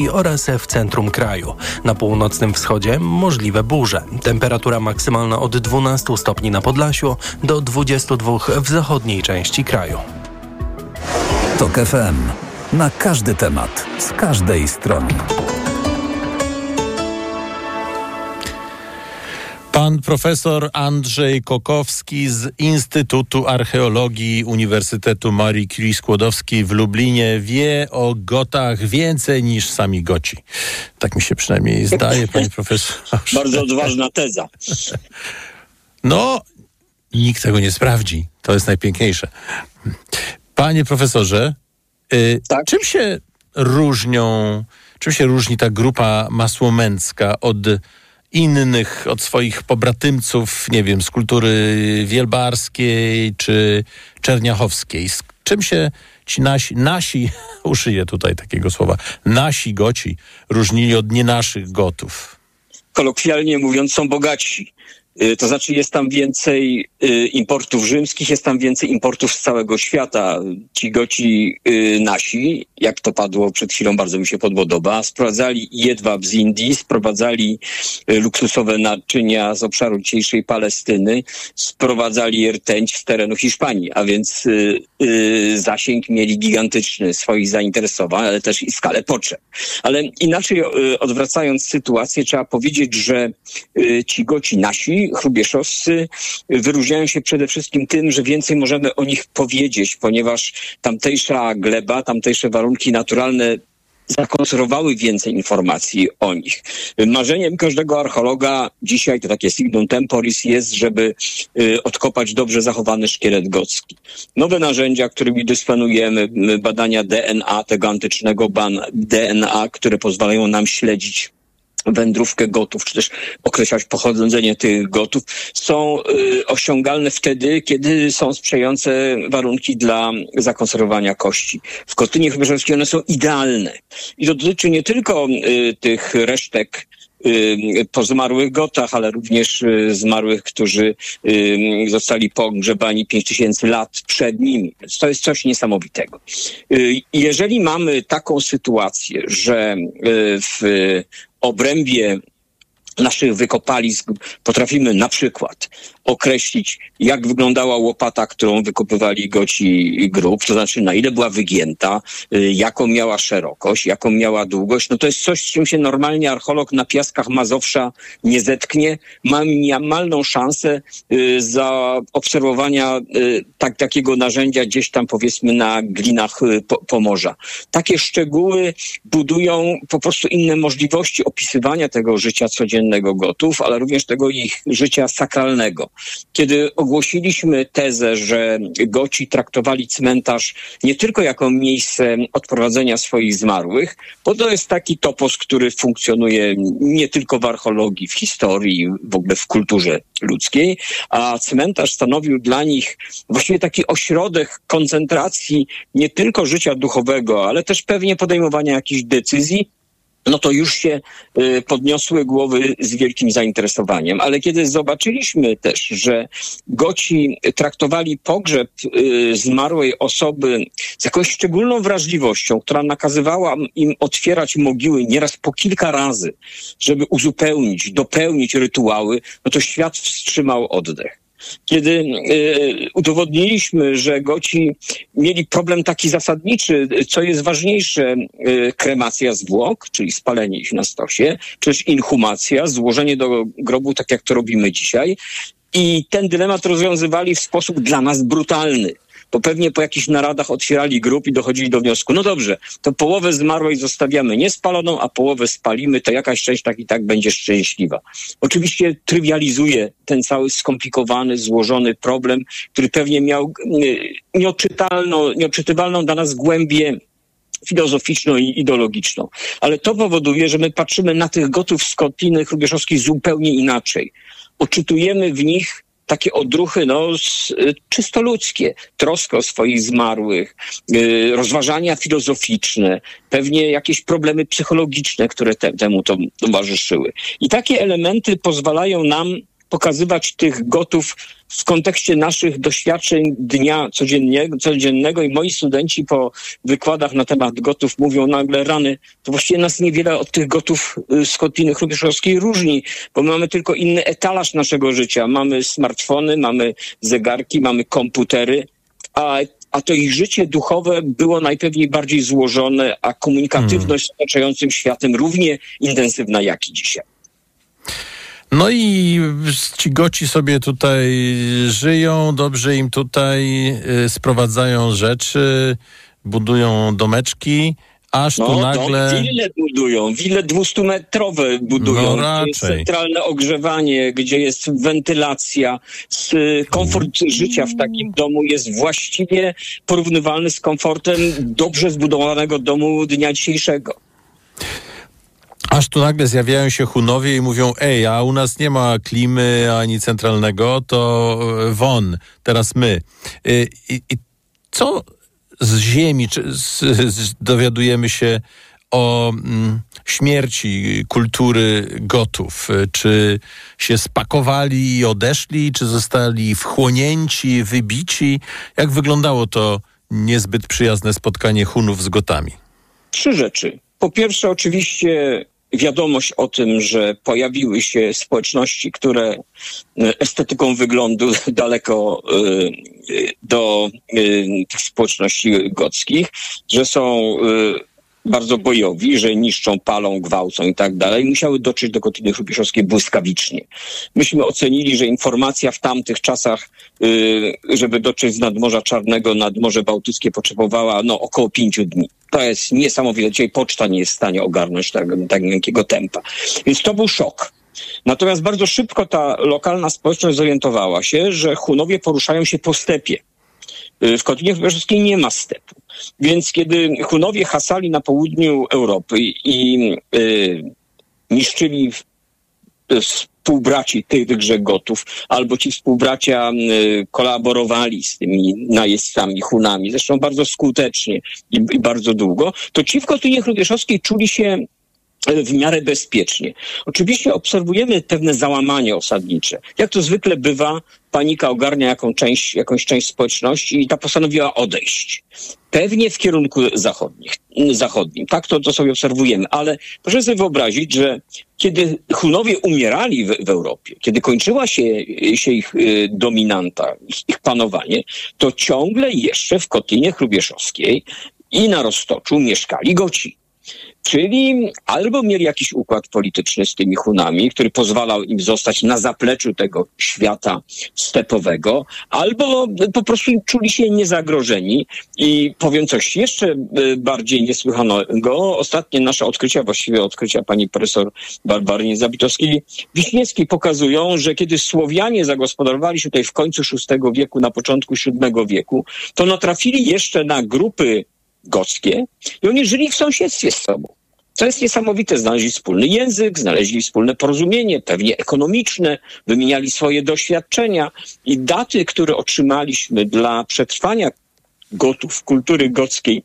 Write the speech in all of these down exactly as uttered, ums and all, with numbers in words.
oraz w centrum kraju. Na północnym wschodzie możliwe burze. Temperatura maksymalna od dwunastu stopni na Podlasiu do dwudziestu dwóch w zachodniej części kraju. TOK F M. Na każdy temat, z każdej strony. Pan profesor Andrzej Kokowski z Instytutu Archeologii Uniwersytetu Marii Curie Skłodowskiej w Lublinie wie o Gotach więcej niż sami Goci. Tak mi się przynajmniej zdaje, panie profesor. Bardzo odważna teza. No, nikt tego nie sprawdzi. To jest najpiękniejsze. Panie profesorze, y, tak? czym się różnią, czym się różni ta grupa masłomęcka od innych, od swoich pobratymców, nie wiem, z kultury wielbarskiej czy czerniachowskiej? Z czym się ci nasi, nasi, uszyję tutaj takiego słowa, nasi Goci różnili od nie naszych Gotów? Kolokwialnie mówiąc, są bogatsi. To znaczy jest tam więcej importów rzymskich, jest tam więcej importów z całego świata. Ci Goci nasi, jak to padło przed chwilą, bardzo mi się podoba, sprowadzali jedwab z Indii, sprowadzali luksusowe naczynia z obszaru dzisiejszej Palestyny, sprowadzali rtęć z terenu Hiszpanii, a więc zasięg mieli gigantyczny swoich zainteresowań, ale też i skalę potrzeb. Ale inaczej odwracając sytuację, trzeba powiedzieć, że ci Goci nasi, hrubieszowscy, wyróżniają się przede wszystkim tym, że więcej możemy o nich powiedzieć, ponieważ tamtejsza gleba, tamtejsze warunki naturalne zakonserwowały więcej informacji o nich. Marzeniem każdego archeologa dzisiaj, to takie signum temporis, jest, żeby y, odkopać dobrze zachowany szkielet gocki. Nowe narzędzia, którymi dysponujemy, badania D N A, tego antycznego ban- D N A, które pozwalają nam śledzić wędrówkę Gotów, czy też określać pochodzenie tych Gotów, są y, osiągalne wtedy, kiedy są sprzyjające warunki dla zakonserwowania kości. W Kostynie Hrubieszowskiej one są idealne. I to dotyczy nie tylko y, tych resztek y, po zmarłych Gotach, ale również y, zmarłych, którzy y, zostali pogrzebani pięć tysięcy lat przed nimi. Więc to jest coś niesamowitego. Y, jeżeli mamy taką sytuację, że y, w obrębie naszych wykopalisk potrafimy na przykład określić, jak wyglądała łopata, którą wykopywali Goci grób, to znaczy na ile była wygięta, jaką miała szerokość, jaką miała długość. No to jest coś, z czym się normalnie archeolog na piaskach Mazowsza nie zetknie. Ma minimalną szansę y, zaobserwowania y, tak, takiego narzędzia gdzieś tam, powiedzmy, na glinach y, po, Pomorza. Takie szczegóły budują po prostu inne możliwości opisywania tego życia codziennego Gotów, ale również tego ich życia sakralnego. Kiedy ogłosiliśmy tezę, że Goci traktowali cmentarz nie tylko jako miejsce odprowadzenia swoich zmarłych, bo to jest taki topos, który funkcjonuje nie tylko w archeologii, w historii, w ogóle w kulturze ludzkiej, a cmentarz stanowił dla nich właściwie taki ośrodek koncentracji nie tylko życia duchowego, ale też pewnie podejmowania jakichś decyzji, no to już się y, podniosły głowy z wielkim zainteresowaniem. Ale kiedy zobaczyliśmy też, że Goci traktowali pogrzeb y, zmarłej osoby z jakąś szczególną wrażliwością, która nakazywała im otwierać mogiły nieraz po kilka razy, żeby uzupełnić, dopełnić rytuały, no to świat wstrzymał oddech. Kiedy y, udowodniliśmy, że Goci mieli problem taki zasadniczy, co jest ważniejsze, y, kremacja zwłok, czyli spalenie ich na stosie, czy też inhumacja, złożenie do grobu, tak jak to robimy dzisiaj. I ten dylemat rozwiązywali w sposób dla nas brutalny. Bo pewnie po jakichś naradach otwierali grób i dochodzili do wniosku, no dobrze, to połowę zmarłej zostawiamy niespaloną, a połowę spalimy, to jakaś część tak i tak będzie szczęśliwa. Oczywiście trywializuje ten cały skomplikowany, złożony problem, który pewnie miał nieodczytalną, nieodczytywalną dla nas głębię filozoficzną i ideologiczną. Ale to powoduje, że my patrzymy na tych Gotów z Kotliny Hrubieszowskiej zupełnie inaczej. Odczytujemy w nich takie odruchy, no, czysto ludzkie, troskę o swoich zmarłych, yy, rozważania filozoficzne, pewnie jakieś problemy psychologiczne, które te, temu to towarzyszyły. I takie elementy pozwalają nam pokazywać tych Gotów w kontekście naszych doświadczeń dnia codziennego, codziennego i moi studenci po wykładach na temat Gotów mówią nagle, rany, to właściwie nas niewiele od tych Gotów z Kotliny Hrubieszowskiej różni, bo mamy tylko inny etalaż naszego życia. Mamy smartfony, mamy zegarki, mamy komputery, a a to ich życie duchowe było najpewniej bardziej złożone, a komunikatywność z otaczającym światem równie intensywna jak i dzisiaj. No i ci Goci sobie tutaj żyją, dobrze im tutaj y, sprowadzają rzeczy, budują domeczki, aż no, tu nagle... No, wille budują, wille dwustumetrowe budują, no, gdzie jest centralne ogrzewanie, gdzie jest wentylacja, komfort życia w takim domu jest właściwie porównywalny z komfortem dobrze zbudowanego domu dnia dzisiejszego. Aż tu nagle zjawiają się Hunowie i mówią, ej, a u nas nie ma klimy ani centralnego, to won, teraz my. I, i, i co z ziemi czy z, z, dowiadujemy się o mm, śmierci kultury Gotów? Czy się spakowali i odeszli, czy zostali wchłonięci, wybici? Jak wyglądało to niezbyt przyjazne spotkanie Hunów z Gotami? Trzy rzeczy. Po pierwsze, oczywiście wiadomość o tym, że pojawiły się społeczności, które estetyką wyglądu daleko do tych społeczności gockich, że są bardzo bojowi, że niszczą, palą, gwałcą i tak dalej, musiały dotrzeć do Kotliny Hrubieszowskiej błyskawicznie. Myśmy ocenili, że informacja w tamtych czasach, żeby dotrzeć z nadmorza Czarnego nad Morze Bałtyckie, potrzebowała no, około pięciu dni. To jest niesamowite. Dzisiaj poczta nie jest w stanie ogarnąć tak, tak wielkiego tempa. Więc to był szok. Natomiast bardzo szybko ta lokalna społeczność zorientowała się, że Hunowie poruszają się po stepie. W Kotlinie Hrubieszowskiej nie ma stepu. Więc kiedy Hunowie hasali na południu Europy i y, niszczyli współbraci tychże Gotów, albo ci współbracia y, kolaborowali z tymi najeźdźcami Hunami, zresztą bardzo skutecznie i, i bardzo długo, to ci w Kotlinie Hrubieszowskiej czuli się w miarę bezpiecznie. Oczywiście obserwujemy pewne załamanie osadnicze. Jak to zwykle bywa, panika ogarnia jaką część, jakąś część społeczności i ta postanowiła odejść. Pewnie w kierunku zachodnich, zachodnim. Tak to, to sobie obserwujemy. Ale proszę sobie wyobrazić, że kiedy Hunowie umierali w, w Europie, kiedy kończyła się, się ich y, dominanta, ich, ich panowanie, to ciągle jeszcze w Kotlinie Hrubieszowskiej i na Roztoczu mieszkali Goci. Czyli albo mieli jakiś układ polityczny z tymi Hunami, który pozwalał im zostać na zapleczu tego świata stepowego, albo po prostu czuli się niezagrożeni. I powiem coś jeszcze bardziej niesłychanego. Ostatnie nasze odkrycia, właściwie odkrycia pani profesor Barbary Niezabitowskiej-Wiśniewskiej pokazują, że kiedy Słowianie zagospodarowali się tutaj w końcu szóstego wieku, na początku siódmego wieku, to natrafili jeszcze na grupy gockie i oni żyli w sąsiedztwie z sobą. Co jest niesamowite, znaleźli wspólny język, znaleźli wspólne porozumienie, pewnie ekonomiczne, wymieniali swoje doświadczenia i daty, które otrzymaliśmy dla przetrwania Gotów, kultury gockiej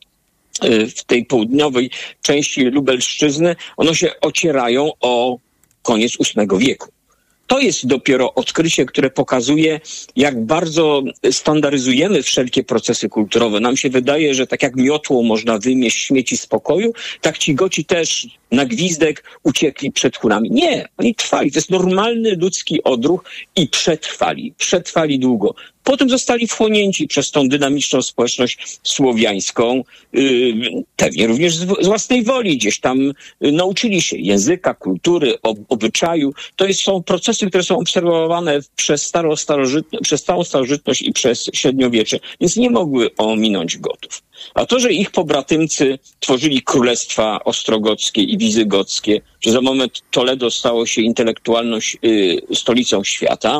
w tej południowej części Lubelszczyzny, one się ocierają o koniec ósmego wieku. To jest dopiero odkrycie, które pokazuje, jak bardzo standaryzujemy wszelkie procesy kulturowe. Nam się wydaje, że tak jak miotłą można wymieść śmieci z pokoju, tak ci Goci też na gwizdek uciekli przed Hunami. Nie, oni trwali. To jest normalny ludzki odruch i przetrwali. Przetrwali długo. Potem zostali wchłonięci przez tą dynamiczną społeczność słowiańską, yy, pewnie również z, z własnej woli. Gdzieś tam yy, nauczyli się języka, kultury, ob, obyczaju. To jest, są procesy, które są obserwowane przez, staro, starożytno, przez całą starożytność i przez średniowiecze, więc nie mogły ominąć Gotów. A to, że ich pobratymcy tworzyli królestwa ostrogockie i wizygockie, że za moment Toledo stało się intelektualną yy, stolicą świata,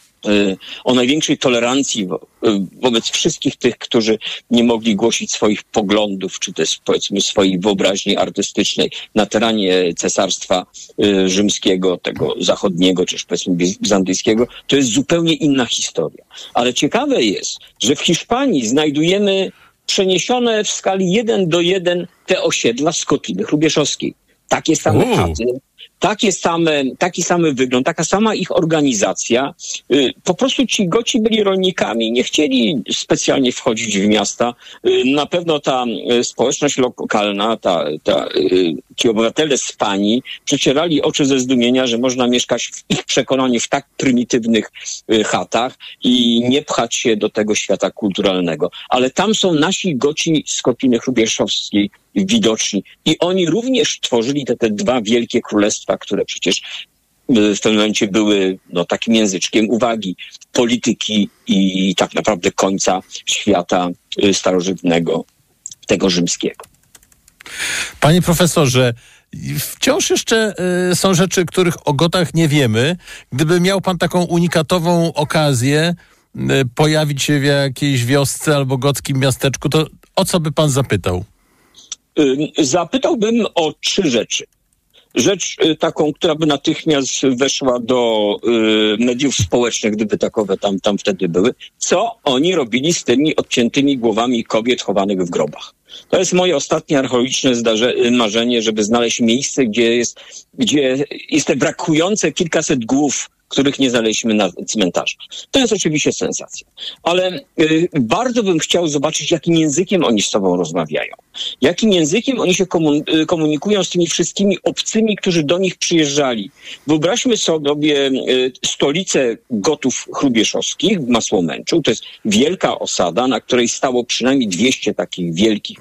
o największej tolerancji wo- wobec wszystkich tych, którzy nie mogli głosić swoich poglądów, czy też powiedzmy swojej wyobraźni artystycznej na terenie Cesarstwa y, Rzymskiego, tego zachodniego, czy też powiedzmy bizantyjskiego, to jest zupełnie inna historia. Ale ciekawe jest, że w Hiszpanii znajdujemy przeniesione w skali jeden do jeden te osiedla z Kotliny Hrubieszowskiej. Takie same chaty, takie same, taki sam wygląd, taka sama ich organizacja. Po prostu ci Goci byli rolnikami, nie chcieli specjalnie wchodzić w miasta. Na pewno ta społeczność lokalna, ta, ta, ci obywatele z Pani przecierali oczy ze zdumienia, że można mieszkać w ich przekonaniu w tak prymitywnych chatach i nie pchać się do tego świata kulturalnego. Ale tam są nasi Goci z Kotliny Hrubieszowskiej widoczni. I oni również tworzyli te, te dwa wielkie królestwa, które przecież w tym momencie były no, takim języczkiem uwagi polityki i tak naprawdę końca świata starożytnego, tego rzymskiego. Panie profesorze, wciąż jeszcze y, są rzeczy, których o Gotach nie wiemy. Gdyby miał pan taką unikatową okazję y, pojawić się w jakiejś wiosce albo gockim miasteczku, to o co by pan zapytał? Zapytałbym o trzy rzeczy. Rzecz taką, która by natychmiast weszła do y, mediów społecznych, gdyby takowe tam, tam wtedy były. Co oni robili z tymi odciętymi głowami kobiet chowanych w grobach? To jest moje ostatnie archeologiczne zdarze- marzenie, żeby znaleźć miejsce, gdzie jest, gdzie jest te brakujące kilkaset głów, których nie znaleźliśmy na cmentarzu. To jest oczywiście sensacja. Ale y, bardzo bym chciał zobaczyć, jakim językiem oni z sobą rozmawiają. Jakim językiem oni się komun- komunikują z tymi wszystkimi obcymi, którzy do nich przyjeżdżali. Wyobraźmy sobie y, stolicę Gotów Hrubieszowskich w Masłomęczu. To jest wielka osada, na której stało przynajmniej dwieście takich wielkich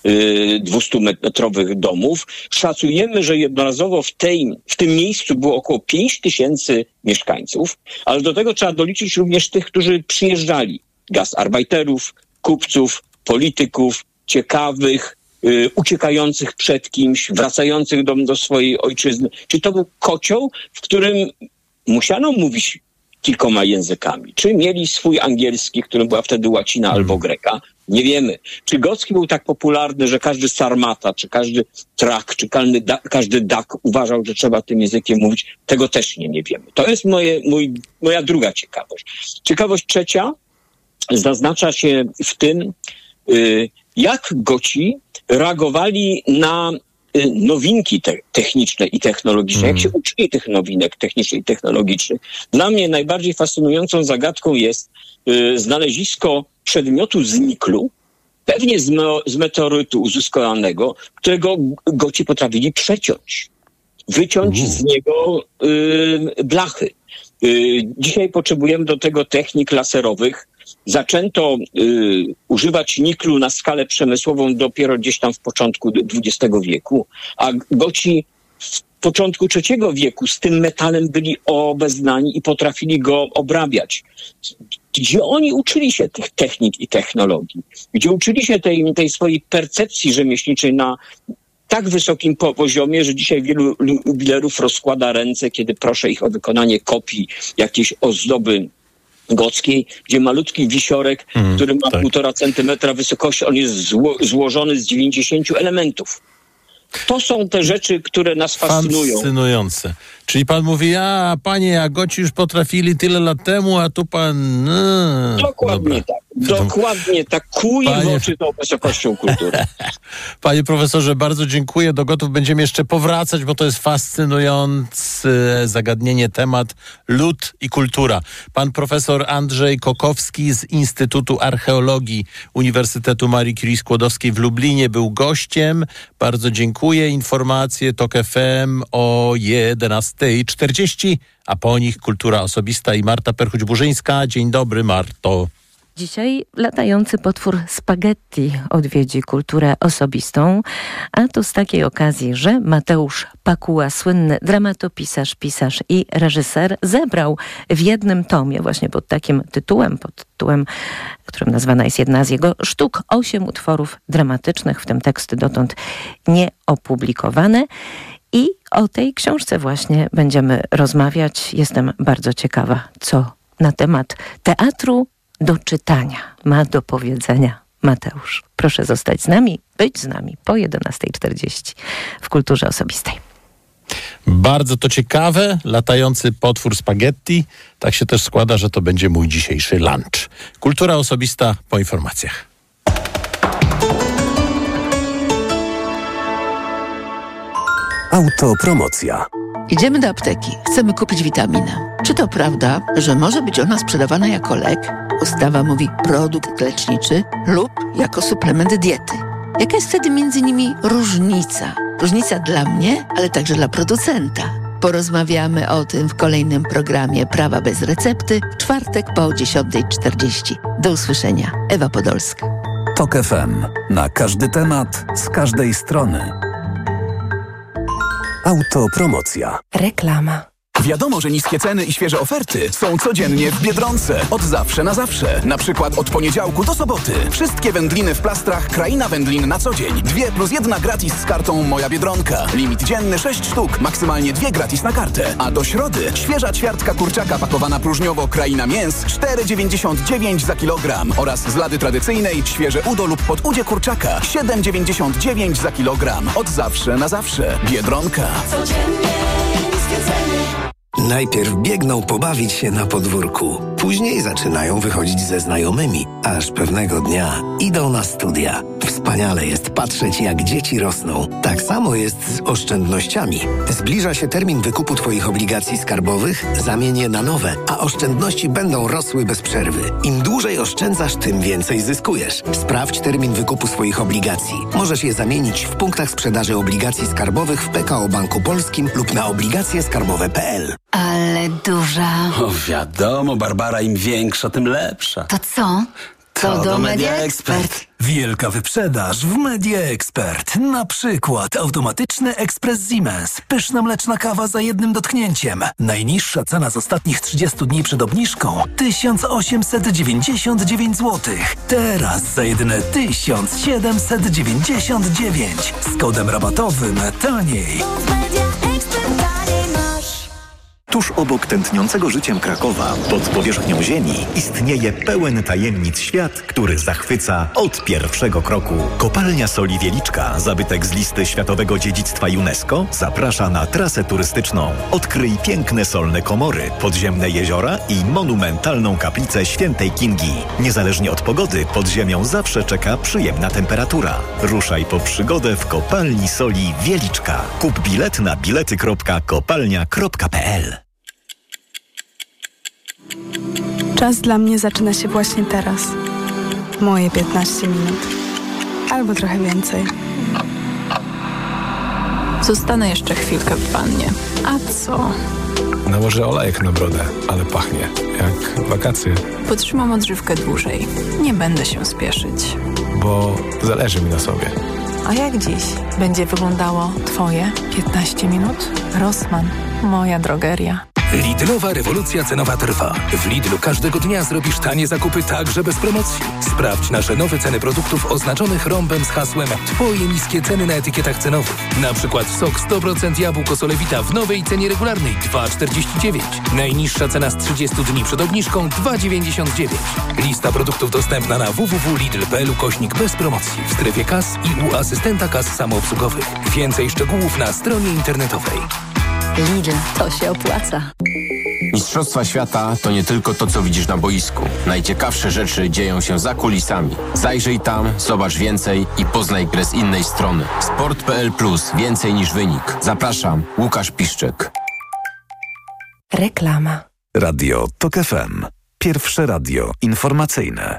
y, dwustumetrowych domów. Szacujemy, że jednorazowo w, tej, w tym miejscu było około pięć tysięcy mieszkańców, ale do tego trzeba doliczyć również tych, którzy przyjeżdżali. Gastarbeiterów, kupców, polityków, ciekawych, y, uciekających przed kimś, wracających do, do swojej ojczyzny. Czy to był kocioł, w którym musiano mówić kilkoma językami? Czy mieli swój angielski, którym była wtedy łacina hmm. albo greka? Nie wiemy. Czy gocki był tak popularny, że każdy sarmata, czy każdy trak, czy każdy, da, każdy dak uważał, że trzeba tym językiem mówić? Tego też nie, nie wiemy. To jest moje, mój, moja druga ciekawość. Ciekawość trzecia zaznacza się w tym, y, jak Goci reagowali na y, nowinki te, techniczne i technologiczne, mm. jak się uczyli tych nowinek technicznych i technologicznych. Dla mnie najbardziej fascynującą zagadką jest y, znalezisko przedmiotu z niklu, pewnie z, me, z meteorytu uzyskanego, którego Goci potrafili przeciąć, wyciąć mm. z niego y, blachy. Y, dzisiaj potrzebujemy do tego technik laserowych. Zaczęto y, używać niklu na skalę przemysłową dopiero gdzieś tam w początku dwudziestego wieku, a Goci w początku trzeciego wieku z tym metalem byli obeznani i potrafili go obrabiać. Gdzie oni uczyli się tych technik i technologii? Gdzie uczyli się tej, tej swojej percepcji rzemieślniczej na tak wysokim poziomie, że dzisiaj wielu jubilerów rozkłada ręce, kiedy proszę ich o wykonanie kopii jakiejś ozdoby gockiej, gdzie malutki wisiorek, mm, który ma tak. półtora centymetra wysokości, on jest zło, złożony z dziewięćdziesięciu elementów. To są te rzeczy, które nas fascynują. Fascynujące. Czyli pan mówi, a panie, a Goci już potrafili tyle lat temu, a tu pan... No, dokładnie dobra. tak. Dokładnie tak. Kuje Panie... w oczy tą wysokością kultury. Panie profesorze, bardzo dziękuję. Do Gotów będziemy jeszcze powracać, bo to jest fascynujące zagadnienie, temat lud i kultura. Pan profesor Andrzej Kokowski z Instytutu Archeologii Uniwersytetu Marii Curie Skłodowskiej w Lublinie był gościem. Bardzo dziękuję. Informacje TOK F M o jedenasta czterdzieści, a po nich Kultura Osobista i Marta Perchuć-Burzyńska. Dzień dobry, Marto. Dzisiaj latający potwór spaghetti odwiedzi Kulturę Osobistą, a to z takiej okazji, że Mateusz Pakuła, słynny dramatopisarz, pisarz i reżyser, zebrał w jednym tomie, właśnie pod takim tytułem, pod tytułem, którym nazwana jest jedna z jego sztuk, osiem utworów dramatycznych, w tym teksty dotąd nieopublikowane. I o tej książce właśnie będziemy rozmawiać. Jestem bardzo ciekawa, co na temat teatru do czytania ma do powiedzenia Mateusz. Proszę zostać z nami, być z nami po jedenasta czterdzieści w Kulturze Osobistej. Bardzo to ciekawe, latający potwór spaghetti. Tak się też składa, że to będzie mój dzisiejszy lunch. Kultura Osobista po informacjach. Autopromocja. Idziemy do apteki. Chcemy kupić witaminę. Czy to prawda, że może być ona sprzedawana jako lek? Ustawa mówi produkt leczniczy lub jako suplement diety. Jaka jest wtedy między nimi różnica? Różnica dla mnie, ale także dla producenta. Porozmawiamy o tym w kolejnym programie Prawa bez recepty w czwartek po dziesiąta czterdzieści. Do usłyszenia. Ewa Podolska. Tok F M. Na każdy temat, z każdej strony. Autopromocja. Reklama. Wiadomo, że niskie ceny i świeże oferty są codziennie w Biedronce. Od zawsze na zawsze. Na przykład od poniedziałku do soboty. Wszystkie wędliny w plastrach Kraina Wędlin na co dzień. Dwie plus jedna gratis z kartą Moja Biedronka. Limit dzienny sześć sztuk. Maksymalnie dwie gratis na kartę. A do środy świeża ćwiartka kurczaka pakowana próżniowo Kraina Mięs cztery dziewięćdziesiąt dziewięć za kilogram. Oraz z lady tradycyjnej świeże udo lub podudzie kurczaka siedem dziewięćdziesiąt dziewięć za kilogram. Od zawsze na zawsze. Biedronka. Codziennie niskie ceny. Najpierw biegną pobawić się na podwórku, później zaczynają wychodzić ze znajomymi, aż pewnego dnia idą na studia. Wspaniale jest patrzeć, jak dzieci rosną. Tak samo jest z oszczędnościami. Zbliża się termin wykupu Twoich obligacji skarbowych, zamień je na nowe, a oszczędności będą rosły bez przerwy. Im dłużej oszczędzasz, tym więcej zyskujesz. Sprawdź termin wykupu swoich obligacji. Możesz je zamienić w punktach sprzedaży obligacji skarbowych w P K O Banku Polskim lub na obligacje skarbowe kropka p l. Ale duża. O, wiadomo, Barbara, im większa, tym lepsza. To co? To, to do Media Expert. Wielka wyprzedaż w Media Expert. Na przykład automatyczny ekspres Siemens. Pyszna mleczna kawa za jednym dotknięciem. Najniższa cena z ostatnich trzydziestu dni przed obniżką tysiąc osiemset dziewięćdziesiąt dziewięć złotych. Teraz za jedyne tysiąc siedemset dziewięćdziesiąt dziewięć. Z kodem rabatowym taniej. Tuż obok tętniącego życiem Krakowa, pod powierzchnią ziemi, istnieje pełen tajemnic świat, który zachwyca od pierwszego kroku. Kopalnia Soli Wieliczka, zabytek z listy Światowego Dziedzictwa UNESCO, zaprasza na trasę turystyczną. Odkryj piękne solne komory, podziemne jeziora i monumentalną kaplicę Świętej Kingi. Niezależnie od pogody, pod ziemią zawsze czeka przyjemna temperatura. Ruszaj po przygodę w Kopalni Soli Wieliczka. Kup bilet na bilety kropka kopalnia kropka p l. Czas dla mnie zaczyna się właśnie teraz. Moje piętnaście minut. Albo trochę więcej. Zostanę jeszcze chwilkę w wannie. A co? Nałożę olejek na brodę, ale pachnie jak wakacje. Potrzymam odżywkę dłużej. Nie będę się spieszyć. Bo zależy mi na sobie. A jak dziś będzie wyglądało Twoje piętnaście minut? Rossmann, moja drogeria. Lidlowa rewolucja cenowa trwa. W Lidlu każdego dnia zrobisz tanie zakupy także bez promocji. Sprawdź nasze nowe ceny produktów oznaczonych rąbem z hasłem Twoje niskie ceny na etykietach cenowych. Na przykład sok sto procent jabłko Solewita w nowej cenie regularnej dwa czterdzieści dziewięć. Najniższa cena z trzydziestu dni przed obniżką dwa dziewięćdziesiąt dziewięć. Lista produktów dostępna na w w w kropka lidl kropka p l ukośnik bez promocji w strefie kas i u asystenta kas samoobsługowych. Więcej szczegółów na stronie internetowej. Lidl, to się opłaca. Mistrzostwa świata to nie tylko to, co widzisz na boisku. Najciekawsze rzeczy dzieją się za kulisami. Zajrzyj tam, zobacz więcej i poznaj grę z innej strony. sport kropka p l plus. Więcej niż wynik. Zapraszam, Łukasz Piszczek. Reklama. Radio Tok F M. Pierwsze radio informacyjne.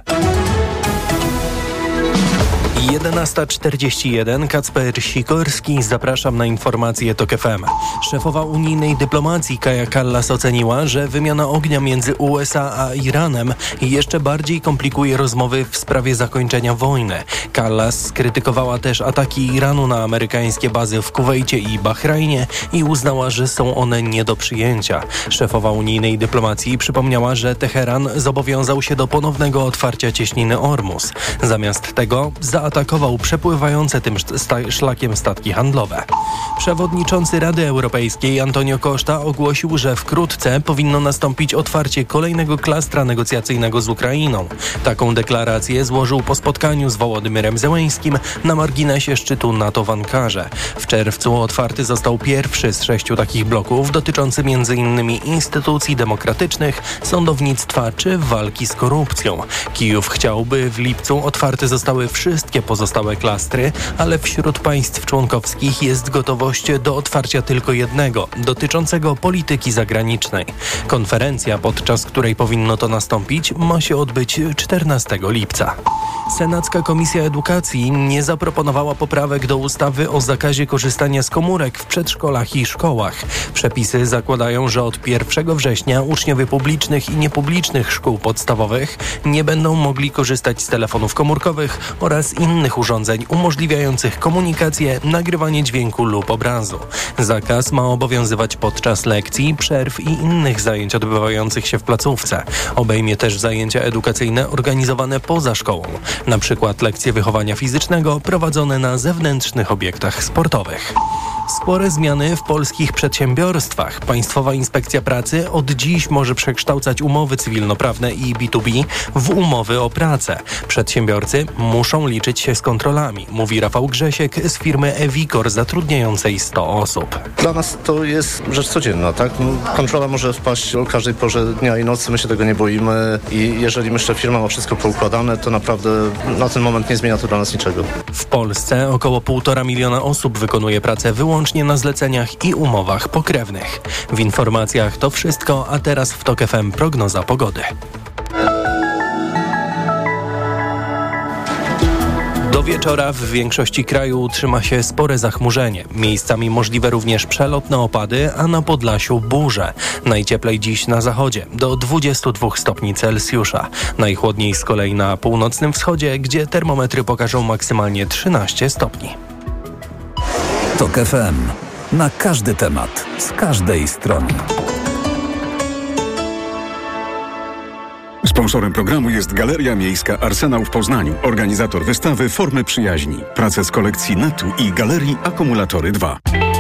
jedenasta czterdzieści jeden. Kacper Sikorski. Zapraszam na informacje Tok F M. Szefowa unijnej dyplomacji Kaja Kallas oceniła, że wymiana ognia między U S A a Iranem jeszcze bardziej komplikuje rozmowy w sprawie zakończenia wojny. Kallas skrytykowała też ataki Iranu na amerykańskie bazy w Kuwejcie i Bahrajnie i uznała, że są one nie do przyjęcia. Szefowa unijnej dyplomacji przypomniała, że Teheran zobowiązał się do ponownego otwarcia cieśniny Ormus. Zamiast tego zaatakował atakował przepływające tym sta- szlakiem statki handlowe. Przewodniczący Rady Europejskiej Antonio Costa ogłosił, że wkrótce powinno nastąpić otwarcie kolejnego klastra negocjacyjnego z Ukrainą. Taką deklarację złożył po spotkaniu z Wołodymyrem Zełeńskim na marginesie szczytu NATO w Ankarze. W czerwcu otwarty został pierwszy z sześciu takich bloków dotyczący m.in. instytucji demokratycznych, sądownictwa czy walki z korupcją. Kijów chciałby w lipcu otwarte zostały wszystkie pozostałe klastry, ale wśród państw członkowskich jest gotowość do otwarcia tylko jednego, dotyczącego polityki zagranicznej. Konferencja, podczas której powinno to nastąpić, ma się odbyć czternastego lipca. Senacka Komisja Edukacji nie zaproponowała poprawek do ustawy o zakazie korzystania z komórek w przedszkolach i szkołach. Przepisy zakładają, że od pierwszego września uczniowie publicznych i niepublicznych szkół podstawowych nie będą mogli korzystać z telefonów komórkowych oraz innych urządzeń umożliwiających komunikację, nagrywanie dźwięku lub obrazu. Zakaz ma obowiązywać podczas lekcji, przerw i innych zajęć odbywających się w placówce. Obejmie też zajęcia edukacyjne organizowane poza szkołą, na przykład lekcje wychowania fizycznego prowadzone na zewnętrznych obiektach sportowych. Spore zmiany w polskich przedsiębiorstwach. Państwowa Inspekcja Pracy od dziś może przekształcać umowy cywilnoprawne i B dwa B w umowy o pracę. Przedsiębiorcy muszą liczyć się z kontrolami, mówi Rafał Grzesiek z firmy Ewikor zatrudniającej sto osób. Dla nas to jest rzecz codzienna, tak? Kontrola może wpaść o każdej porze dnia i nocy, my się tego nie boimy i jeżeli myślę, firma ma wszystko poukładane, to naprawdę na ten moment nie zmienia to dla nas niczego. W Polsce około półtora miliona osób wykonuje pracę wyłącznie na zleceniach i umowach pokrewnych. W informacjach to wszystko, a teraz w TOK F M prognoza pogody. Do wieczora w większości kraju utrzyma się spore zachmurzenie. Miejscami możliwe również przelotne opady, a na Podlasiu burze. Najcieplej dziś na zachodzie, do dwudziestu dwóch stopni Celsjusza. Najchłodniej z kolei na północnym wschodzie, gdzie termometry pokażą maksymalnie trzynaście stopni. TOK F M. Na każdy temat, z każdej strony. Sponsorem programu jest Galeria Miejska Arsenał w Poznaniu. Organizator wystawy Formy Przyjaźni. Prace z kolekcji Netu i Galerii Akumulatory dwa.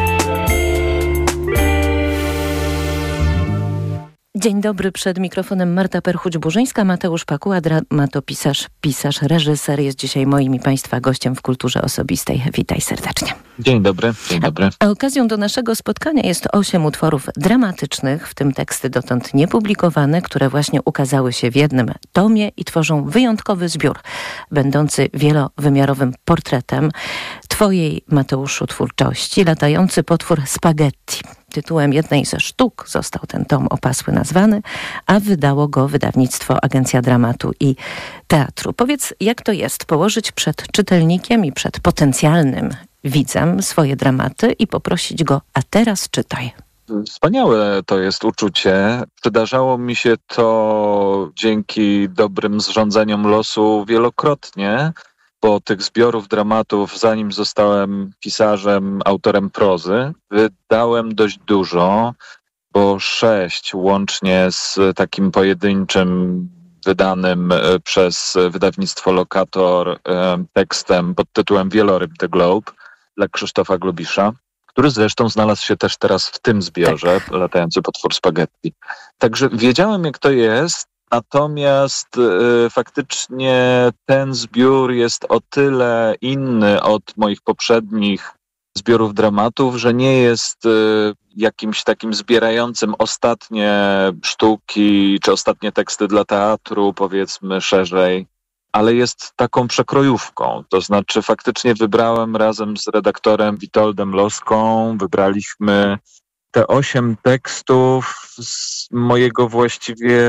Dzień dobry, przed mikrofonem Marta Perchuć-Burzyńska, Mateusz Pakuła, dramatopisarz, pisarz, reżyser jest dzisiaj moim i Państwa gościem w Kulturze Osobistej. Witaj serdecznie. Dzień dobry, dzień dobry. A okazją do naszego spotkania jest osiem utworów dramatycznych, w tym teksty dotąd niepublikowane, które właśnie ukazały się w jednym tomie i tworzą wyjątkowy zbiór, będący wielowymiarowym portretem Twojej, Mateuszu, twórczości, latający potwór spaghetti. Tytułem jednej ze sztuk został ten tom opasły nazwany, a wydało go wydawnictwo Agencja Dramatu i Teatru. Powiedz, jak to jest położyć przed czytelnikiem i przed potencjalnym widzem swoje dramaty i poprosić go, a teraz czytaj. Wspaniałe to jest uczucie. Przydarzało mi się to dzięki dobrym zrządzeniom losu wielokrotnie, bo tych zbiorów dramatów, zanim zostałem pisarzem, autorem prozy, wydałem dość dużo, bo sześć łącznie z takim pojedynczym wydanym przez wydawnictwo Lokator tekstem pod tytułem Wieloryb The Globe dla Krzysztofa Globisza, który zresztą znalazł się też teraz w tym zbiorze, tak. Latający potwór spaghetti. Także wiedziałem, jak to jest, natomiast y, faktycznie ten zbiór jest o tyle inny od moich poprzednich zbiorów dramatów, że nie jest y, jakimś takim zbierającym ostatnie sztuki czy ostatnie teksty dla teatru, powiedzmy szerzej, ale jest taką przekrojówką. To znaczy faktycznie wybrałem razem z redaktorem Witoldem Loską, wybraliśmy te osiem tekstów z mojego właściwie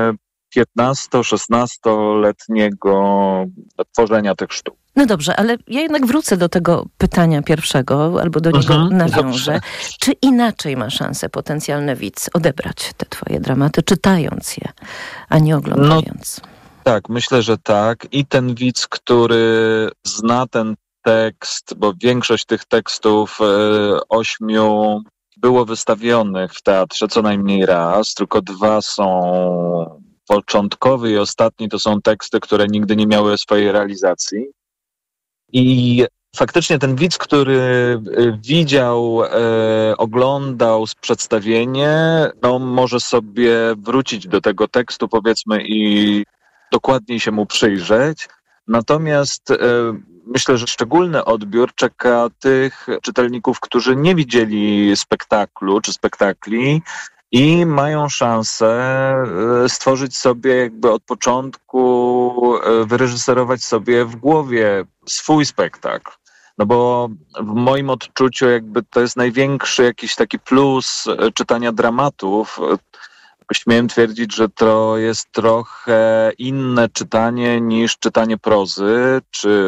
piętnasto-szesnastoletniego tworzenia tych sztuk. No dobrze, ale ja jednak wrócę do tego pytania pierwszego, albo do niego mhm, nawiążę. Dobrze. Czy inaczej ma szansę potencjalny widz odebrać te twoje dramaty, czytając je, a nie oglądając? No, tak, myślę, że tak. I ten widz, który zna ten tekst, bo większość tych tekstów e, ośmiu było wystawionych w teatrze co najmniej raz, tylko dwa są początkowy i ostatni to są teksty, które nigdy nie miały swojej realizacji. I faktycznie ten widz, który widział, e, oglądał przedstawienie, no może sobie wrócić do tego tekstu, powiedzmy, i dokładniej się mu przyjrzeć. Natomiast e, myślę, że szczególny odbiór czeka tych czytelników, którzy nie widzieli spektaklu czy spektakli i mają szansę stworzyć sobie jakby od początku, wyreżyserować sobie w głowie swój spektakl. No bo w moim odczuciu jakby to jest największy jakiś taki plus czytania dramatów. Śmiem twierdzić, że to jest trochę inne czytanie niż czytanie prozy czy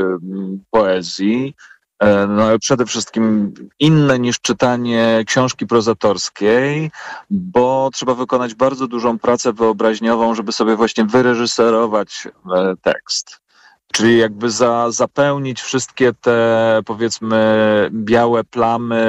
poezji. No, ale przede wszystkim inne niż czytanie książki prozatorskiej, bo trzeba wykonać bardzo dużą pracę wyobraźniową, żeby sobie właśnie wyreżyserować tekst. Czyli jakby za, zapełnić wszystkie te, powiedzmy, białe plamy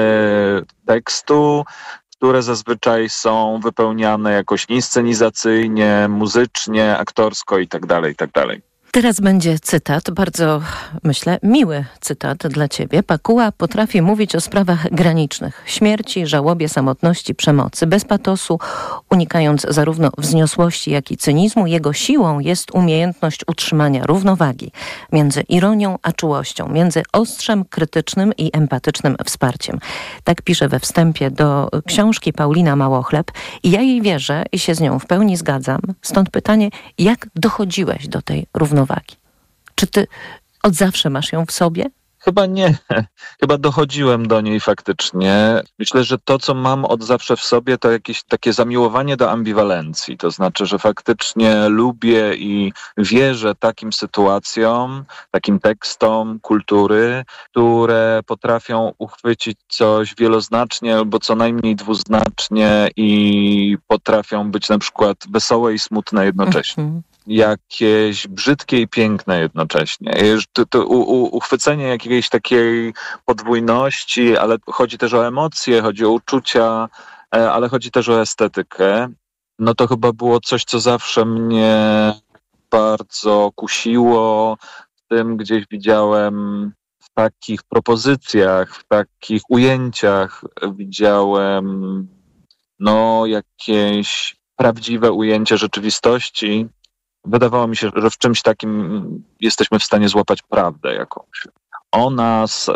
tekstu, które zazwyczaj są wypełniane jakoś inscenizacyjnie, muzycznie, aktorsko i tak dalej, i tak dalej. Teraz będzie cytat, bardzo, myślę, miły cytat dla ciebie. Pakuła potrafi mówić o sprawach granicznych, śmierci, żałobie, samotności, przemocy, bez patosu, unikając zarówno wzniosłości, jak i cynizmu. Jego siłą jest umiejętność utrzymania równowagi między ironią a czułością, między ostrzem krytycznym i empatycznym wsparciem. Tak pisze we wstępie do książki Paulina Małochleb i ja jej wierzę i się z nią w pełni zgadzam. Stąd pytanie, jak dochodziłeś do tej równowagi? Czy ty od zawsze masz ją w sobie? Chyba nie. Chyba dochodziłem do niej faktycznie. Myślę, że to, co mam od zawsze w sobie, to jakieś takie zamiłowanie do ambiwalencji. To znaczy, że faktycznie lubię i wierzę takim sytuacjom, takim tekstom kultury, które potrafią uchwycić coś wieloznacznie albo co najmniej dwuznacznie i potrafią być na przykład wesołe i smutne jednocześnie. Mm-hmm. Jakieś brzydkie i piękne jednocześnie. To, to u, u, uchwycenie jakiejś takiej podwójności, ale chodzi też o emocje, chodzi o uczucia, ale chodzi też o estetykę. No to chyba było coś, co zawsze mnie bardzo kusiło. W tym gdzieś widziałem w takich propozycjach, w takich ujęciach widziałem no jakieś prawdziwe ujęcie rzeczywistości. Wydawało mi się, że w czymś takim jesteśmy w stanie złapać prawdę jakąś. O nas, y,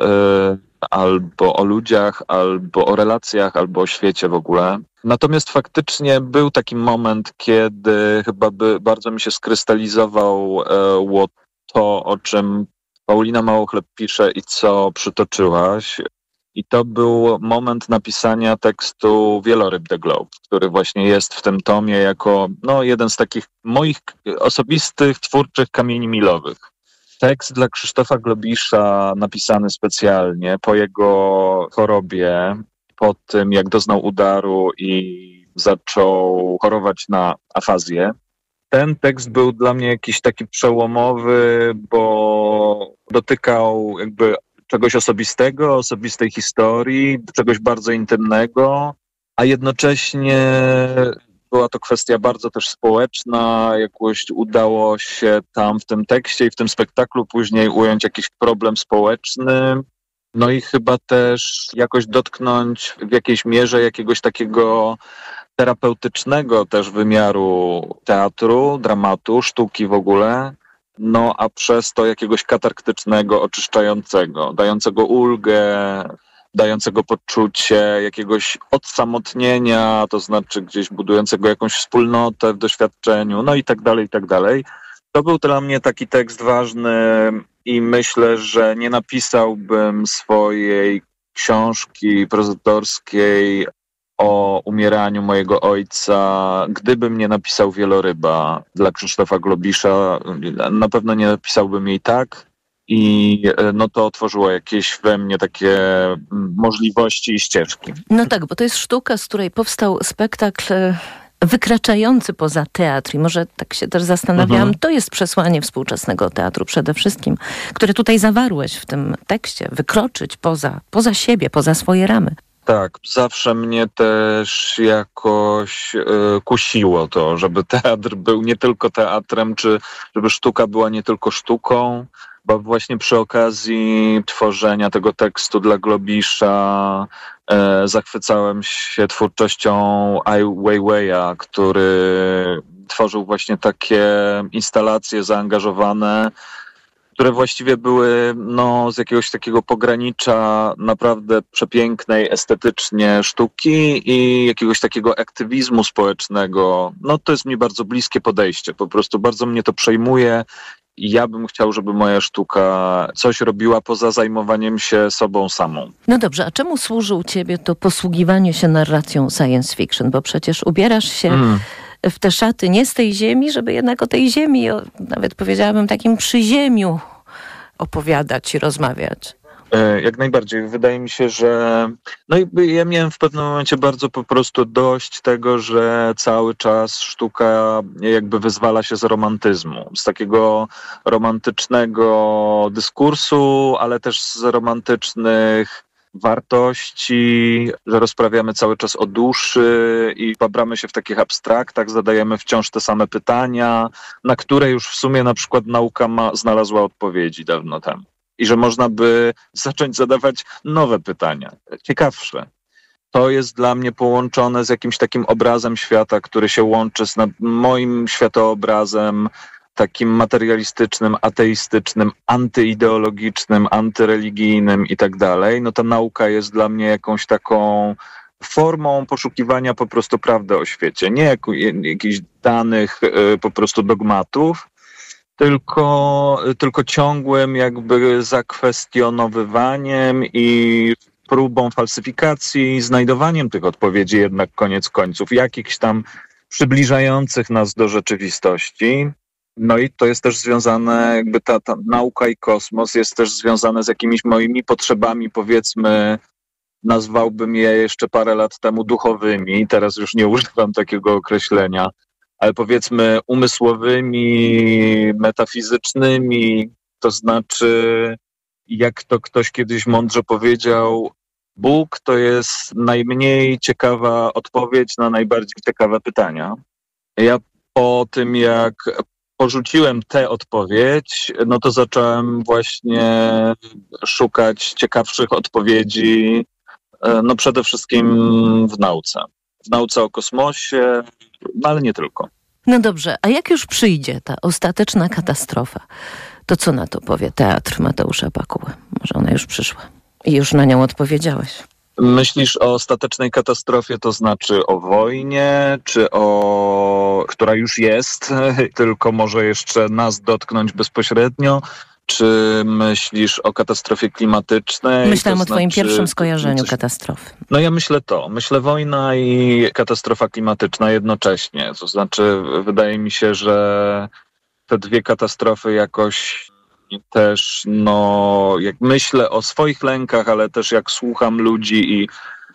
albo o ludziach, albo o relacjach, albo o świecie w ogóle. Natomiast faktycznie był taki moment, kiedy chyba by bardzo mi się skrystalizowało y, to, o czym Paulina Małochleb pisze i co przytoczyłaś. I to był moment napisania tekstu Wieloryb The Globe, który właśnie jest w tym tomie jako no, jeden z takich moich osobistych, twórczych kamieni milowych. Tekst dla Krzysztofa Globisza napisany specjalnie po jego chorobie, po tym jak doznał udaru i zaczął chorować na afazję. Ten tekst był dla mnie jakiś taki przełomowy, bo dotykał jakby czegoś osobistego, osobistej historii, czegoś bardzo intymnego, a jednocześnie była to kwestia bardzo też społeczna. Jakoś udało się tam w tym tekście i w tym spektaklu później ująć jakiś problem społeczny. No i chyba też jakoś dotknąć w jakiejś mierze jakiegoś takiego terapeutycznego też wymiaru teatru, dramatu, sztuki w ogóle. No a przez to jakiegoś katarktycznego, oczyszczającego, dającego ulgę, dającego poczucie jakiegoś odsamotnienia, to znaczy gdzieś budującego jakąś wspólnotę w doświadczeniu, no i tak dalej, i tak dalej. To był dla mnie taki tekst ważny i myślę, że nie napisałbym swojej książki prozatorskiej o umieraniu mojego ojca, gdybym nie napisał Wieloryba dla Krzysztofa Globisza. Na pewno nie napisałbym jej tak i no to otworzyło jakieś we mnie takie możliwości i ścieżki. No tak, bo to jest sztuka, z której powstał spektakl wykraczający poza teatr i może tak się też zastanawiałam, mhm. to jest przesłanie współczesnego teatru przede wszystkim, które tutaj zawarłeś w tym tekście, wykroczyć poza, poza siebie, poza swoje ramy. Tak, zawsze mnie też jakoś y, kusiło to, żeby teatr był nie tylko teatrem, czy żeby sztuka była nie tylko sztuką, bo właśnie przy okazji tworzenia tego tekstu dla Globisza y, zachwycałem się twórczością Ai Weiwei'a, który tworzył właśnie takie instalacje zaangażowane, które właściwie były no, z jakiegoś takiego pogranicza naprawdę przepięknej estetycznie sztuki i jakiegoś takiego aktywizmu społecznego. No to jest mi bardzo bliskie podejście, po prostu bardzo mnie to przejmuje ja bym chciał, żeby moja sztuka coś robiła poza zajmowaniem się sobą samą. No dobrze, a czemu służy u ciebie to posługiwanie się narracją science fiction? Bo przecież ubierasz się hmm. w te szaty nie z tej ziemi, żeby jednak o tej ziemi, o, nawet powiedziałabym takim przyziemiu opowiadać i rozmawiać. Jak najbardziej. Wydaje mi się, że no i ja miałem w pewnym momencie bardzo po prostu dość tego, że cały czas sztuka jakby wyzwala się z romantyzmu, z takiego romantycznego dyskursu, ale też z romantycznych wartości, że rozprawiamy cały czas o duszy i babramy się w takich abstraktach, zadajemy wciąż te same pytania, na które już w sumie na przykład nauka ma, znalazła odpowiedzi dawno temu. I że można by zacząć zadawać nowe pytania, ciekawsze. To jest dla mnie połączone z jakimś takim obrazem świata, który się łączy z moim światoobrazem, takim materialistycznym, ateistycznym, antyideologicznym, antyreligijnym i tak dalej. No ta nauka jest dla mnie jakąś taką formą poszukiwania po prostu prawdy o świecie. Nie jak, jakichś danych po prostu dogmatów, Tylko, tylko ciągłym jakby zakwestionowywaniem i próbą falsyfikacji, znajdowaniem tych odpowiedzi jednak koniec końców, jakichś tam przybliżających nas do rzeczywistości. No i to jest też związane, jakby ta, ta nauka i kosmos jest też związane z jakimiś moimi potrzebami, powiedzmy, nazwałbym je jeszcze parę lat temu duchowymi, teraz już nie używam takiego określenia, ale powiedzmy umysłowymi, metafizycznymi, to znaczy, jak to ktoś kiedyś mądrze powiedział, Bóg to jest najmniej ciekawa odpowiedź na najbardziej ciekawe pytania. Ja po tym, jak porzuciłem tę odpowiedź, no to zacząłem właśnie szukać ciekawszych odpowiedzi, no przede wszystkim w nauce. W nauce o kosmosie, no ale nie tylko. No dobrze, a jak już przyjdzie ta ostateczna katastrofa, to co na to powie teatr Mateusza Pakuły? Może ona już przyszła i już na nią odpowiedziałeś. Myślisz o ostatecznej katastrofie, to znaczy o wojnie, czy o... która już jest, tylko może jeszcze nas dotknąć bezpośrednio? Czy myślisz o katastrofie klimatycznej? Myślałam to o twoim znaczy, pierwszym skojarzeniu coś... katastrofy. No ja myślę to. Myślę wojna i katastrofa klimatyczna jednocześnie. To znaczy wydaje mi się, że te dwie katastrofy jakoś też, no jak myślę o swoich lękach, ale też jak słucham ludzi i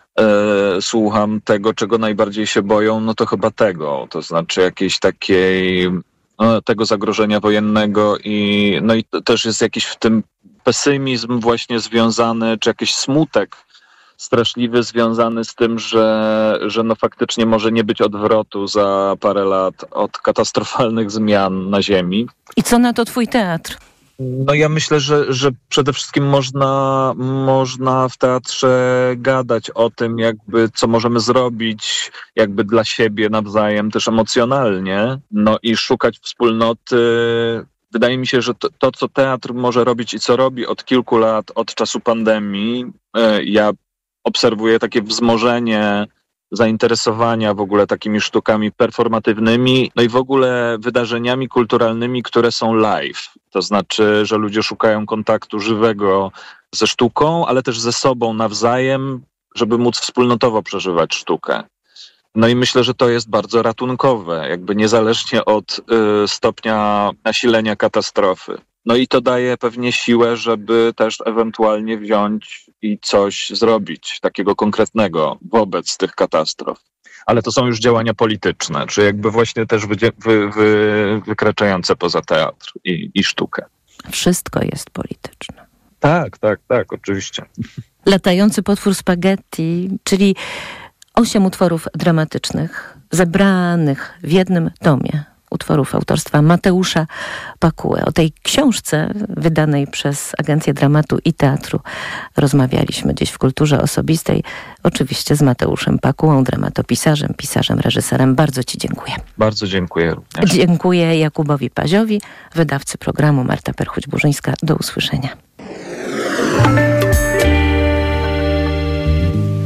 e, słucham tego, czego najbardziej się boją, no to chyba tego. To znaczy jakiejś takiej... tego zagrożenia wojennego i no i też jest jakiś w tym pesymizm właśnie związany, czy jakiś smutek straszliwy związany z tym, że, że no faktycznie może nie być odwrotu za parę lat od katastrofalnych zmian na Ziemi. I co na to twój teatr? No ja myślę, że, że przede wszystkim można, można w teatrze gadać o tym, jakby co możemy zrobić jakby dla siebie nawzajem, też emocjonalnie, no i szukać wspólnoty. Wydaje mi się, że to, to co teatr może robić i co robi od kilku lat, od czasu pandemii, ja obserwuję takie wzmożenie zainteresowania w ogóle takimi sztukami performatywnymi, no i w ogóle wydarzeniami kulturalnymi, które są live. To znaczy, że ludzie szukają kontaktu żywego ze sztuką, ale też ze sobą nawzajem, żeby móc wspólnotowo przeżywać sztukę. No i myślę, że to jest bardzo ratunkowe, jakby niezależnie od y, stopnia nasilenia katastrofy. No i to daje pewnie siłę, żeby też ewentualnie wziąć i coś zrobić takiego konkretnego wobec tych katastrof. Ale to są już działania polityczne, czy jakby właśnie też wy, wy, wy, wykraczające poza teatr i, i sztukę. Wszystko jest polityczne. Tak, tak, tak, oczywiście. Latający potwór spaghetti, czyli osiem utworów dramatycznych zebranych w jednym tomie. Utworów autorstwa Mateusza Pakuły. O tej książce wydanej przez Agencję Dramatu i Teatru rozmawialiśmy dziś w Kulturze Osobistej. Oczywiście z Mateuszem Pakułą, dramatopisarzem, pisarzem, reżyserem. Bardzo ci dziękuję. Bardzo dziękuję również. Dziękuję Jakubowi Paziowi, wydawcy programu, Marta Perchuć-Burzyńska. Do usłyszenia.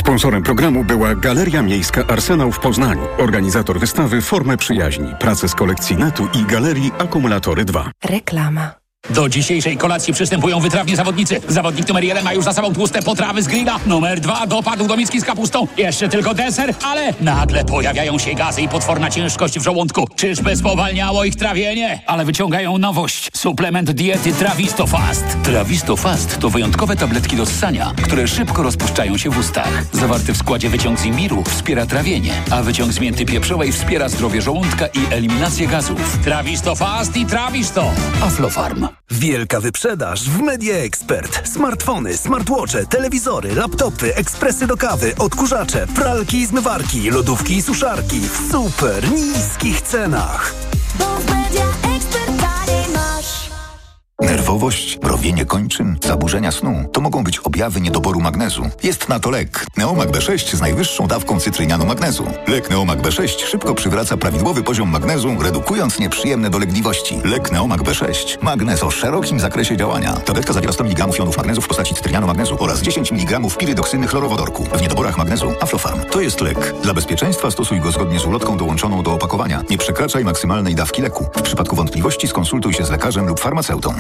Sponsorem programu była Galeria Miejska Arsenał w Poznaniu. Organizator wystawy Formy Przyjaźni. Prace z kolekcji Netu i Galerii Akumulatory dwa. Reklama. Do dzisiejszej kolacji przystępują wytrawni zawodnicy. Zawodnik numer jeden ma już za sobą tłuste potrawy z grilla. Numer dwa dopadł do miski z kapustą. Jeszcze tylko deser, ale nagle pojawiają się gazy i potworna ciężkość w żołądku. Czyżby spowalniało ich trawienie? Ale wyciągają nowość. Suplement diety Trawisto Fast. Trawisto Fast to wyjątkowe tabletki do ssania, które szybko rozpuszczają się w ustach. Zawarty w składzie wyciąg z imbiru wspiera trawienie, a wyciąg z mięty pieprzowej wspiera zdrowie żołądka i eliminację gazów. Trawisto Fast i Trawisto. Aflofarm. Wielka wyprzedaż w Media Expert. Smartfony, smartwatche, telewizory, laptopy, ekspresy do kawy, odkurzacze, pralki i zmywarki, lodówki i suszarki w super niskich cenach. Bo w Media Expert taniej masz. Nerwowość, mrowienie kończyn, zaburzenia snu to mogą być objawy niedoboru magnezu. Jest na to lek. Neomag B sześć z najwyższą dawką cytrynianu magnezu. Lek Neomag B sześć szybko przywraca prawidłowy poziom magnezu, redukując nieprzyjemne dolegliwości. Lek Neomag B sześć. Magnez o szerokim zakresie działania. Tabletka zawiera sto miligramów jonów magnezu w postaci cytrynianu magnezu oraz dziesięć miligramów pirydoksyny chlorowodorku. W niedoborach magnezu Aflofarm. To jest lek. Dla bezpieczeństwa stosuj go zgodnie z ulotką dołączoną do opakowania. Nie przekraczaj maksymalnej dawki leku. W przypadku wątpliwości skonsultuj się z lekarzem lub farmaceutą.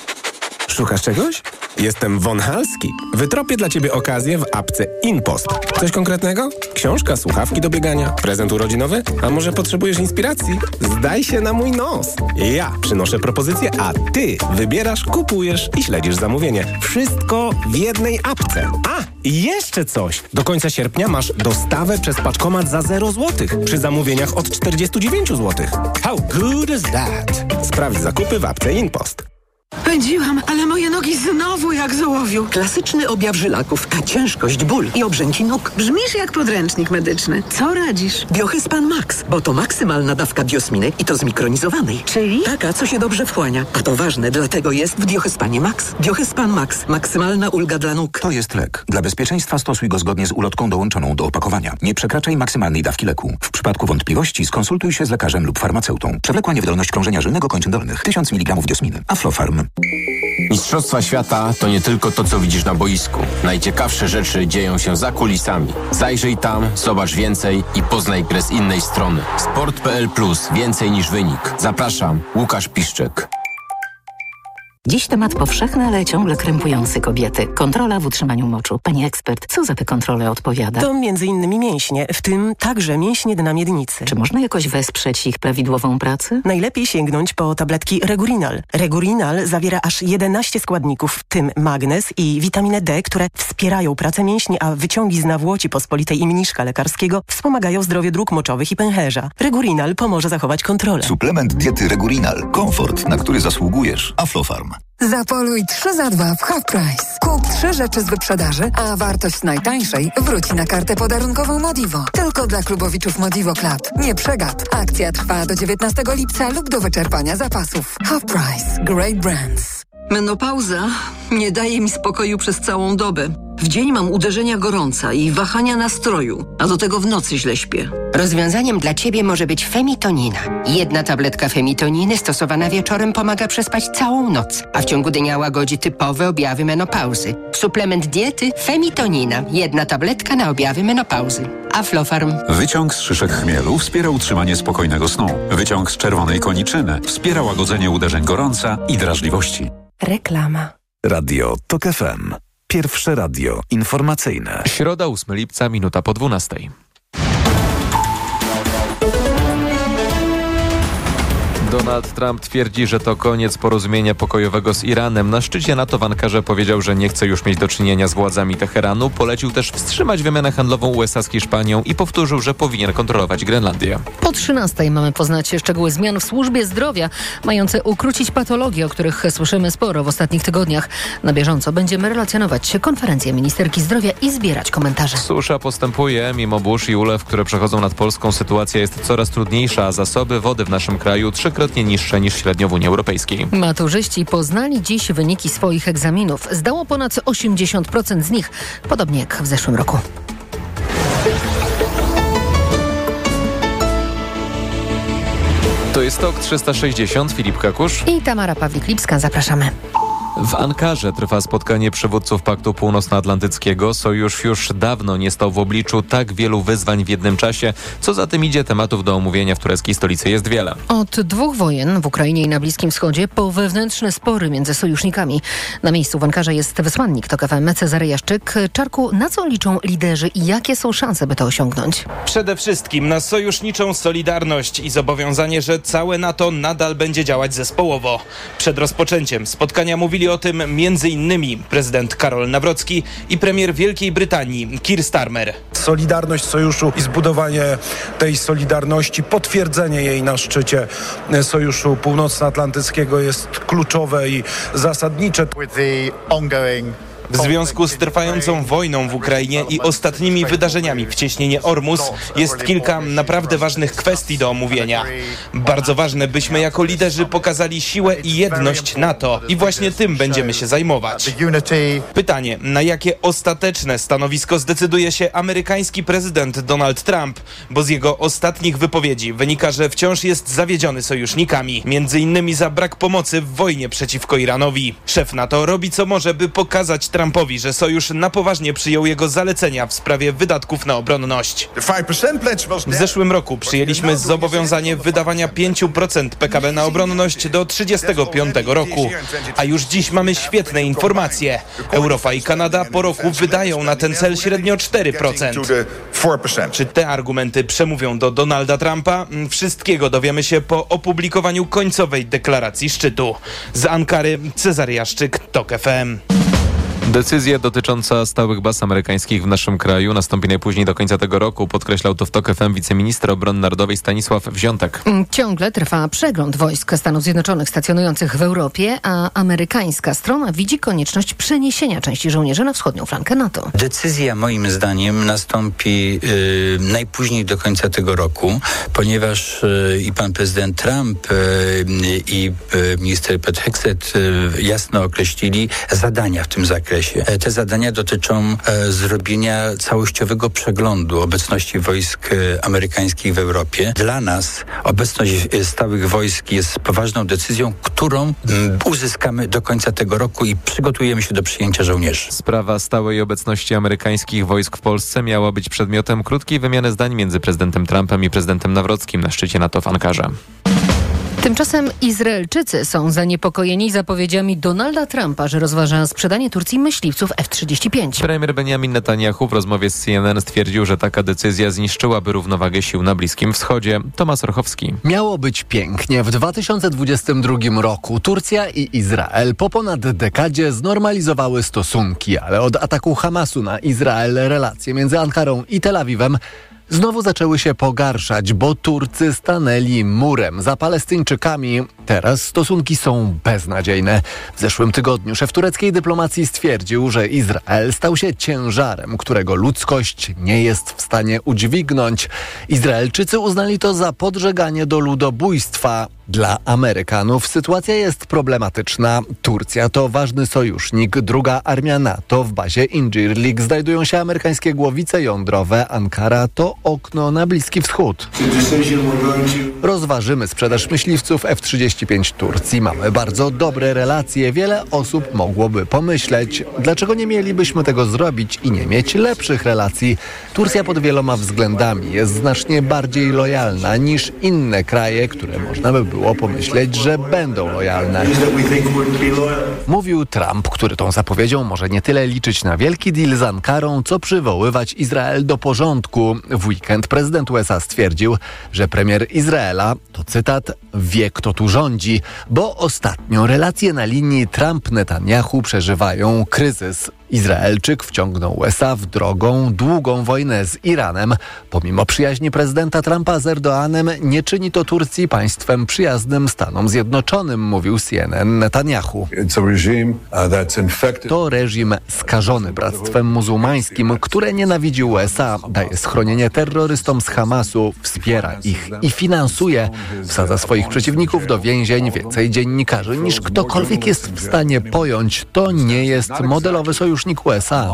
Szukasz czegoś? Jestem Von Halski. Wytropię dla Ciebie okazję w apce InPost. Coś konkretnego? Książka, słuchawki do biegania, prezent urodzinowy? A może potrzebujesz inspiracji? Zdaj się na mój nos. Ja przynoszę propozycję, a Ty wybierasz, kupujesz i śledzisz zamówienie. Wszystko w jednej apce. A, i jeszcze coś. Do końca sierpnia masz dostawę przez paczkomat za zero złotych przy zamówieniach od czterdzieści dziewięć złotych. How good is that? Sprawdź zakupy w apce InPost. Pędziłam, ale moje nogi znowu jak z ołowiu. Klasyczny objaw żylaków, ciężkość, ból i obrzęki nóg. Brzmisz jak podręcznik medyczny. Co radzisz? Biohyspan Max, bo to maksymalna dawka biosminy i to zmikronizowanej. Czyli? Taka, co się dobrze wchłania. A to ważne, dlatego jest w Biohyspanie Max. Biohyspan Max. Maksymalna ulga dla nóg. To jest lek. Dla bezpieczeństwa stosuj go zgodnie z ulotką dołączoną do opakowania. Nie przekraczaj maksymalnej dawki leku. W przypadku wątpliwości skonsultuj się z lekarzem lub farmaceutą. Przewlekła niewydolność krążenia żylnego kończyn dolnych. tysiąc miligramów diosminy. Aflofarm. Mistrzostwa świata to nie tylko to, co widzisz na boisku. Najciekawsze rzeczy dzieją się za kulisami. Zajrzyj tam, zobacz więcej i poznaj grę z innej strony. Sport kropka p l plus. Więcej niż wynik. Zapraszam, Łukasz Piszczek. Dziś temat powszechny, ale ciągle krępujący kobiety. Kontrola w utrzymaniu moczu. Pani ekspert, co za te kontrole odpowiada? To między innymi mięśnie, w tym także mięśnie dna miednicy. Czy można jakoś wesprzeć ich prawidłową pracę? Najlepiej sięgnąć po tabletki Regurinal. Regurinal zawiera aż jedenaście składników, w tym magnez i witaminę D, które wspierają pracę mięśni, a wyciągi z nawłoci pospolitej i mniszka lekarskiego wspomagają zdrowie dróg moczowych i pęcherza. Regurinal pomoże zachować kontrolę. Suplement diety Regurinal. Komfort, na który zasługujesz. Aflofarm. Zapoluj trzy za dwa w Half Price. Kup trzy rzeczy z wyprzedaży, a wartość najtańszej wróci na kartę podarunkową Modivo. Tylko dla klubowiczów Modivo Club. Nie przegap. Akcja trwa do dziewiętnastego lipca lub do wyczerpania zapasów. Half Price. Great brands. Menopauza nie daje mi spokoju przez całą dobę. W dzień mam uderzenia gorąca i wahania nastroju, a do tego w nocy źle śpię. Rozwiązaniem dla Ciebie może być Femitonina. Jedna tabletka Femitoniny stosowana wieczorem pomaga przespać całą noc, a w ciągu dnia łagodzi typowe objawy menopauzy. Suplement diety Femitonina. Jedna tabletka na objawy menopauzy. Aflofarm. Wyciąg z szyszek chmielu wspiera utrzymanie spokojnego snu. Wyciąg z czerwonej koniczyny wspiera łagodzenie uderzeń gorąca i drażliwości. Reklama. Radio Tok F M. Pierwsze radio informacyjne. Środa, ósmego lipca, minuta po dwunastej. Donald Trump twierdzi, że to koniec porozumienia pokojowego z Iranem. Na szczycie NATO w Ankarze powiedział, że nie chce już mieć do czynienia z władzami Teheranu. Polecił też wstrzymać wymianę handlową U S A z Hiszpanią i powtórzył, że powinien kontrolować Grenlandię. Po trzynastej mamy poznać szczegóły zmian w służbie zdrowia, mające ukrócić patologie, o których słyszymy sporo w ostatnich tygodniach. Na bieżąco będziemy relacjonować konferencję ministerki zdrowia i zbierać komentarze. Susza postępuje. Mimo burz i ulew, które przechodzą nad Polską, sytuacja jest coraz trudniejsza, a zasoby wody w naszym kraju trzykrotnie niższe niż średnio w Unii Europejskiej. Maturzyści poznali dziś wyniki swoich egzaminów. Zdało ponad osiemdziesiąt procent z nich, podobnie jak w zeszłym roku. To jest Tok trzysta sześćdziesiąt. Filip Kakusz i Tamara Pawlik-Lipska. Zapraszamy. W Ankarze trwa spotkanie przywódców Paktu Północnoatlantyckiego. Sojusz już dawno nie stał w obliczu tak wielu wyzwań w jednym czasie. Co za tym idzie, tematów do omówienia w tureckiej stolicy jest wiele. Od dwóch wojen w Ukrainie i na Bliskim Wschodzie po wewnętrzne spory między sojusznikami. Na miejscu w Ankarze jest wysłannik TOK F M Cezary Jaszczyk. Czarku, na co liczą liderzy i jakie są szanse, by to osiągnąć? Przede wszystkim na sojuszniczą solidarność i zobowiązanie, że całe NATO nadal będzie działać zespołowo. Przed rozpoczęciem spotkania mówili o tym między innymi prezydent Karol Nawrocki i premier Wielkiej Brytanii Keir Starmer. Solidarność sojuszu i zbudowanie tej solidarności, potwierdzenie jej na szczycie Sojuszu Północnoatlantyckiego jest kluczowe i zasadnicze. W związku z trwającą wojną w Ukrainie i ostatnimi wydarzeniami w cieśninie Ormus jest kilka naprawdę ważnych kwestii do omówienia. Bardzo ważne, byśmy jako liderzy pokazali siłę i jedność NATO i właśnie tym będziemy się zajmować. Pytanie, na jakie ostateczne stanowisko zdecyduje się amerykański prezydent Donald Trump, bo z jego ostatnich wypowiedzi wynika, że wciąż jest zawiedziony sojusznikami, między innymi za brak pomocy w wojnie przeciwko Iranowi. Szef NATO robi co może, by pokazać Trumpowi, że sojusz na poważnie przyjął jego zalecenia w sprawie wydatków na obronność. W zeszłym roku przyjęliśmy zobowiązanie wydawania pięć procent P K B na obronność do trzydziestego piątego roku. A już dziś mamy świetne informacje. Europa i Kanada po roku wydają na ten cel średnio cztery procent. Czy te argumenty przemówią do Donalda Trumpa? Wszystkiego dowiemy się po opublikowaniu końcowej deklaracji szczytu. Z Ankary Cezary Jaszczyk, TOK F M. Decyzja dotycząca stałych baz amerykańskich w naszym kraju nastąpi najpóźniej do końca tego roku, podkreślał to w TOK F M wiceminister obrony narodowej Stanisław Wziątek. Ciągle trwa przegląd wojsk Stanów Zjednoczonych stacjonujących w Europie, a amerykańska strona widzi konieczność przeniesienia części żołnierzy na wschodnią flankę NATO. Decyzja moim zdaniem nastąpi yy, najpóźniej do końca tego roku, ponieważ yy, i pan prezydent Trump yy, i yy, minister Pete Hegseth yy, jasno określili zadania w tym zakresie. Te zadania dotyczą e, zrobienia całościowego przeglądu obecności wojsk e, amerykańskich w Europie. Dla nas obecność e, stałych wojsk jest poważną decyzją, którą m, uzyskamy do końca tego roku i przygotujemy się do przyjęcia żołnierzy. Sprawa stałej obecności amerykańskich wojsk w Polsce miała być przedmiotem krótkiej wymiany zdań między prezydentem Trumpem i prezydentem Nawrockim na szczycie NATO w Ankarze. Tymczasem Izraelczycy są zaniepokojeni zapowiedziami Donalda Trumpa, że rozważa sprzedanie Turcji myśliwców F trzydzieści pięć. Premier Benjamin Netanyahu w rozmowie z C N N stwierdził, że taka decyzja zniszczyłaby równowagę sił na Bliskim Wschodzie. Tomasz Orchowski. Miało być pięknie. W dwa tysiące dwudziestym drugim roku Turcja i Izrael po ponad dekadzie znormalizowały stosunki, ale od ataku Hamasu na Izrael relacje między Ankarą i Tel Awiwem znowu zaczęły się pogarszać, bo Turcy stanęli murem za Palestyńczykami. Teraz stosunki są beznadziejne. W zeszłym tygodniu szef tureckiej dyplomacji stwierdził, że Izrael stał się ciężarem, którego ludzkość nie jest w stanie udźwignąć. Izraelczycy uznali to za podżeganie do ludobójstwa. Dla Amerykanów sytuacja jest problematyczna. Turcja to ważny sojusznik, druga armia NATO. W bazie Incirlik znajdują się amerykańskie głowice jądrowe. Ankara to okno na Bliski Wschód. Rozważymy sprzedaż myśliwców F trzydzieści pięć Turcji. Mamy bardzo dobre relacje. Wiele osób mogłoby pomyśleć, dlaczego nie mielibyśmy tego zrobić i nie mieć lepszych relacji. Turcja pod wieloma względami jest znacznie bardziej lojalna niż inne kraje, które można by było pomyśleć, że będą lojalne. Mówił Trump, który tą zapowiedzią może nie tyle liczyć na wielki deal z Ankarą, co przywoływać Izrael do porządku. W weekend prezydent U S A stwierdził, że premier Izraela, to cytat, wie kto tu rządzi, bo ostatnio relacje na linii Trump-Netanyahu przeżywają kryzys. Izraelczyk wciągnął U S A w drogą, długą wojnę z Iranem. Pomimo przyjaźni prezydenta Trumpa z Erdoğanem, nie czyni to Turcji państwem przyjaznym Stanom Zjednoczonym, mówił C N N Netanyahu. To reżim skażony bractwem muzułmańskim, które nienawidzi U S A, daje schronienie terrorystom z Hamasu, wspiera ich i finansuje. Wsadza swoich przeciwników do więzień, więcej dziennikarzy niż ktokolwiek jest w stanie pojąć. To nie jest modelowy sojusznik U S A.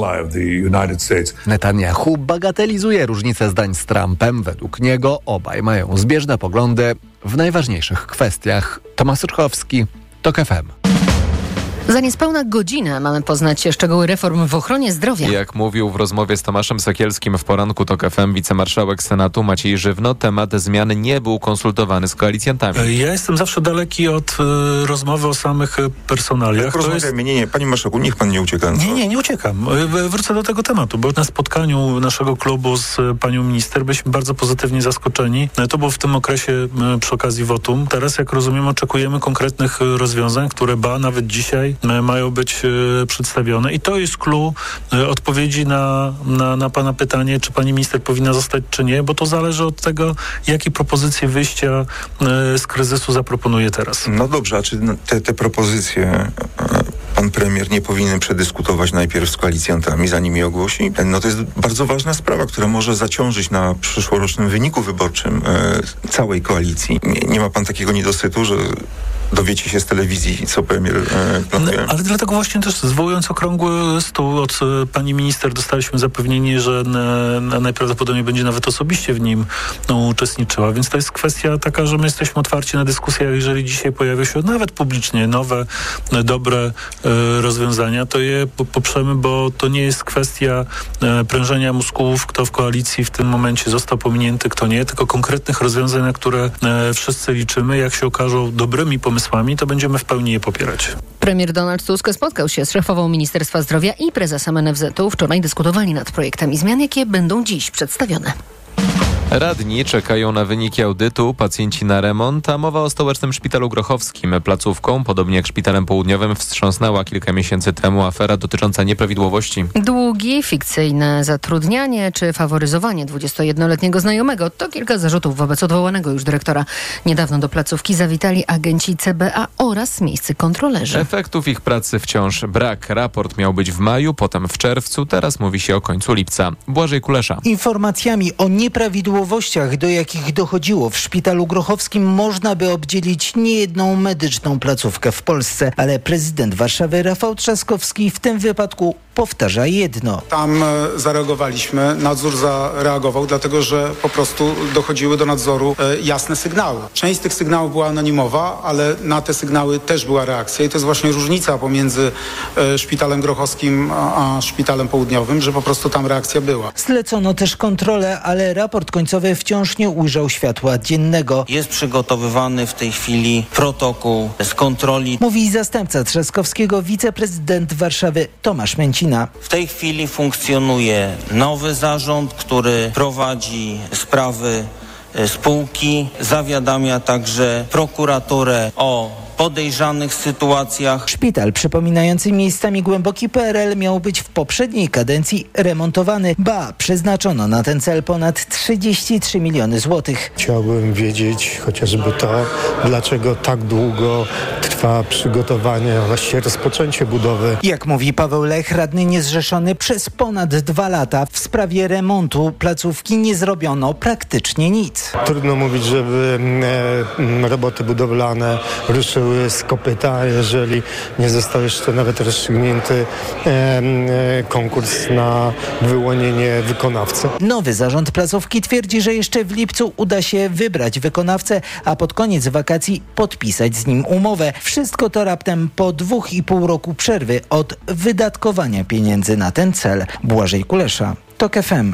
Netanyahu bagatelizuje różnice zdań z Trumpem. Według niego obaj mają zbieżne poglądy w najważniejszych kwestiach. Tomasz Orchowski, TOK F M. Za niespełna godzinę mamy poznać szczegóły reform w ochronie zdrowia. Jak mówił w rozmowie z Tomaszem Sekielskim w poranku TOK F M wicemarszałek Senatu Maciej Żywno, temat zmian nie był konsultowany z koalicjantami. Ja jestem zawsze daleki od y, rozmowy o samych personaliach. To jest... Nie, nie, panie marszałku, niech pan nie ucieka. Nie, nie, nie uciekam. Wrócę do tego tematu, bo na spotkaniu naszego klubu z panią minister byliśmy bardzo pozytywnie zaskoczeni. To było w tym okresie y, przy okazji wotum. Teraz, jak rozumiem, oczekujemy konkretnych rozwiązań, które ba, nawet dzisiaj y, mają być y, przedstawione. I to jest clue y, odpowiedzi na, na, na pana pytanie, czy pani minister powinna zostać, czy nie, bo to zależy od tego, jakie propozycje wyjścia y, z kryzysu zaproponuje teraz. No dobrze, a czy te, te propozycje pan premier nie powinien przedyskutować najpierw z koalicjantami, zanim je ogłosi? No to jest bardzo ważna sprawa, która może zaciążyć na przyszłorocznym wyniku wyborczym e, całej koalicji. Nie, nie ma pan takiego niedosytu, że dowiecie się z telewizji, co premier e, planuje? No, ale dlatego właśnie też zwołując okrągły stół od e, pani minister dostaliśmy zapewnienie, że e, najprawdopodobniej będzie nawet osobiście w nim no, uczestniczyła, więc to jest kwestia taka, że my jesteśmy otwarci na dyskusję, jeżeli dzisiaj pojawią się nawet publicznie nowe, e, dobre e, rozwiązania, to je poprzemy, bo to nie jest kwestia e, prężenia mózgów, kto w koalicji w tym momencie został pominięty, kto nie, tylko konkretnych rozwiązań, na które e, wszyscy liczymy. Jak się okażą dobrymi pomysłami, to będziemy w pełni je popierać. Premier Donald Tusk spotkał się z szefową Ministerstwa Zdrowia i prezesem N F Z u. Wczoraj dyskutowali nad projektami zmian, jakie będą dziś przedstawione. Radni czekają na wyniki audytu, pacjenci na remont, a mowa o Stołecznym Szpitalu Grochowskim. Placówką, podobnie jak Szpitalem Południowym, wstrząsnęła kilka miesięcy temu afera dotycząca nieprawidłowości. Długi, fikcyjne zatrudnianie czy faworyzowanie dwudziestojednoletniego znajomego to kilka zarzutów wobec odwołanego już dyrektora. Niedawno do placówki zawitali agenci C B A oraz miejscy kontrolerzy. Efektów ich pracy wciąż brak. Raport miał być w maju, potem w czerwcu, teraz mówi się o końcu lipca. Błażej Kulesza. Informacjami o nieprawidłowościach, do jakich dochodziło w Szpitalu Grochowskim, można by obdzielić niejedną medyczną placówkę w Polsce, ale prezydent Warszawy Rafał Trzaskowski w tym wypadku powtarza jedno. Tam zareagowaliśmy, nadzór zareagował, dlatego że po prostu dochodziły do nadzoru e, jasne sygnały. Część z tych sygnałów była anonimowa, ale na te sygnały też była reakcja i to jest właśnie różnica pomiędzy e, Szpitalem Grochowskim a, a Szpitalem Południowym, że po prostu tam reakcja była. Zlecono też kontrolę, ale raport końcowy wciąż nie ujrzał światła dziennego. Jest przygotowywany w tej chwili protokół z kontroli. Mówi zastępca Trzaskowskiego, wiceprezydent Warszawy Tomasz Męcina. W tej chwili funkcjonuje nowy zarząd, który prowadzi sprawy spółki, zawiadamia także prokuraturę o podejrzanych sytuacjach. Szpital przypominający miejscami głęboki P R L miał być w poprzedniej kadencji remontowany. Ba, przeznaczono na ten cel ponad trzydzieści trzy miliony złotych. Chciałbym wiedzieć chociażby to, dlaczego tak długo trwa przygotowanie, a właściwie rozpoczęcie budowy. Jak mówi Paweł Lech, radny niezrzeszony, przez ponad dwa lata w sprawie remontu placówki nie zrobiono praktycznie nic. Trudno mówić, żeby e, roboty budowlane ruszyły z kopyta, jeżeli nie został jeszcze nawet rozstrzygnięty e, e, konkurs na wyłonienie wykonawcy. Nowy zarząd placówki twierdzi, że jeszcze w lipcu uda się wybrać wykonawcę, a pod koniec wakacji podpisać z nim umowę. Wszystko to raptem po dwóch i pół roku przerwy od wydatkowania pieniędzy na ten cel. Błażej Kulesza, TOK F M.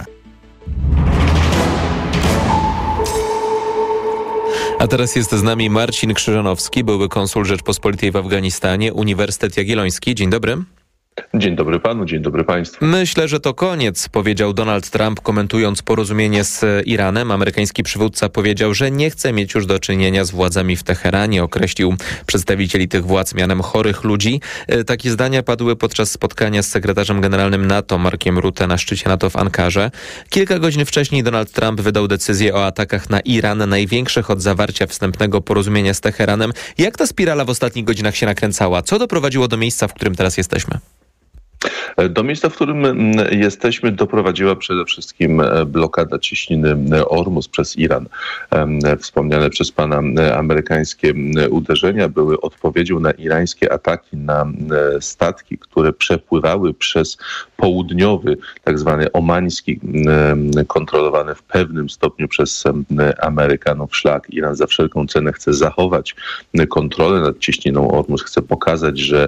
A teraz jest z nami Marcin Krzyżanowski, były konsul Rzeczpospolitej w Afganistanie, Uniwersytet Jagielloński. Dzień dobry. Dzień dobry panu, dzień dobry państwu. Myślę, że to koniec, powiedział Donald Trump, komentując porozumienie z Iranem. Amerykański przywódca powiedział, że nie chce mieć już do czynienia z władzami w Teheranie. Określił przedstawicieli tych władz mianem chorych ludzi. Takie zdania padły podczas spotkania z sekretarzem generalnym NATO Markiem Rutte na szczycie NATO w Ankarze. Kilka godzin wcześniej Donald Trump wydał decyzję o atakach na Iran, największych od zawarcia wstępnego porozumienia z Teheranem. Jak ta spirala w ostatnich godzinach się nakręcała? Co doprowadziło do miejsca, w którym teraz jesteśmy? Do miejsca, w którym jesteśmy, doprowadziła przede wszystkim blokada cieśniny Ormus przez Iran. Wspomniane przez pana amerykańskie uderzenia były odpowiedzią na irańskie ataki na statki, które przepływały przez południowy, tak zwany omański, kontrolowany w pewnym stopniu przez Amerykanów szlak. Iran za wszelką cenę chce zachować kontrolę nad cieśniną Ormus, chce pokazać, że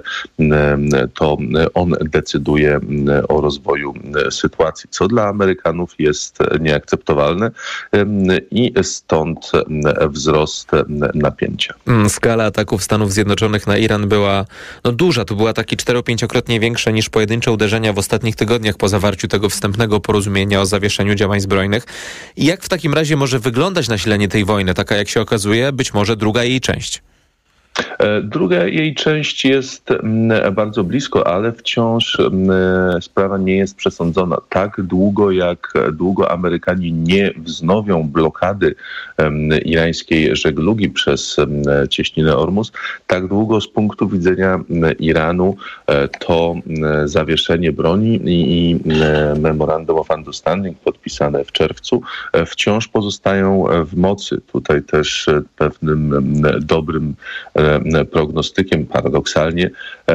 to on decyduje o rozwoju sytuacji, co dla Amerykanów jest nieakceptowalne i stąd wzrost napięcia. Skala ataków Stanów Zjednoczonych na Iran była no, duża. To były ataki cztero-pięciokrotnie większe niż pojedyncze uderzenia w ostatnich tygodniach po zawarciu tego wstępnego porozumienia o zawieszeniu działań zbrojnych. I jak w takim razie może wyglądać nasilenie tej wojny, taka jak się okazuje, być może druga jej część? Druga jej część jest bardzo blisko, ale wciąż sprawa nie jest przesądzona. Tak długo, jak długo Amerykanie nie wznowią blokady irańskiej żeglugi przez cieśninę Ormus, tak długo z punktu widzenia Iranu to zawieszenie broni i Memorandum of Understanding podpisane w czerwcu wciąż pozostają w mocy. Tutaj też pewnym dobrym prognostykiem paradoksalnie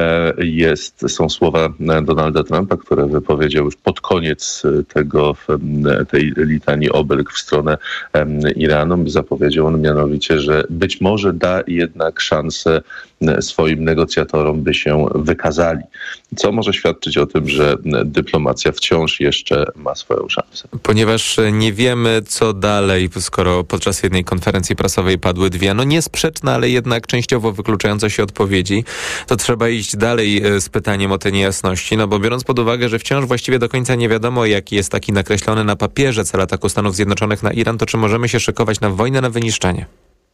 jest, są słowa Donalda Trumpa, które wypowiedział już pod koniec tego, tej litanii obelg w stronę Iranu. Zapowiedział on mianowicie, że być może da jednak szansę swoim negocjatorom, by się wykazali. Co może świadczyć o tym, że dyplomacja wciąż jeszcze ma swoją szansę. Ponieważ nie wiemy, co dalej, skoro podczas jednej konferencji prasowej padły dwie, no niesprzeczne, ale jednak częściowo wykluczające się odpowiedzi, to trzeba iść dalej z pytaniem o te niejasności, no bo biorąc pod uwagę, że wciąż właściwie do końca nie wiadomo, jaki jest taki nakreślony na papierze cel ataku Stanów Zjednoczonych na Iran, to czy możemy się szykować na wojnę na wyniszczenie?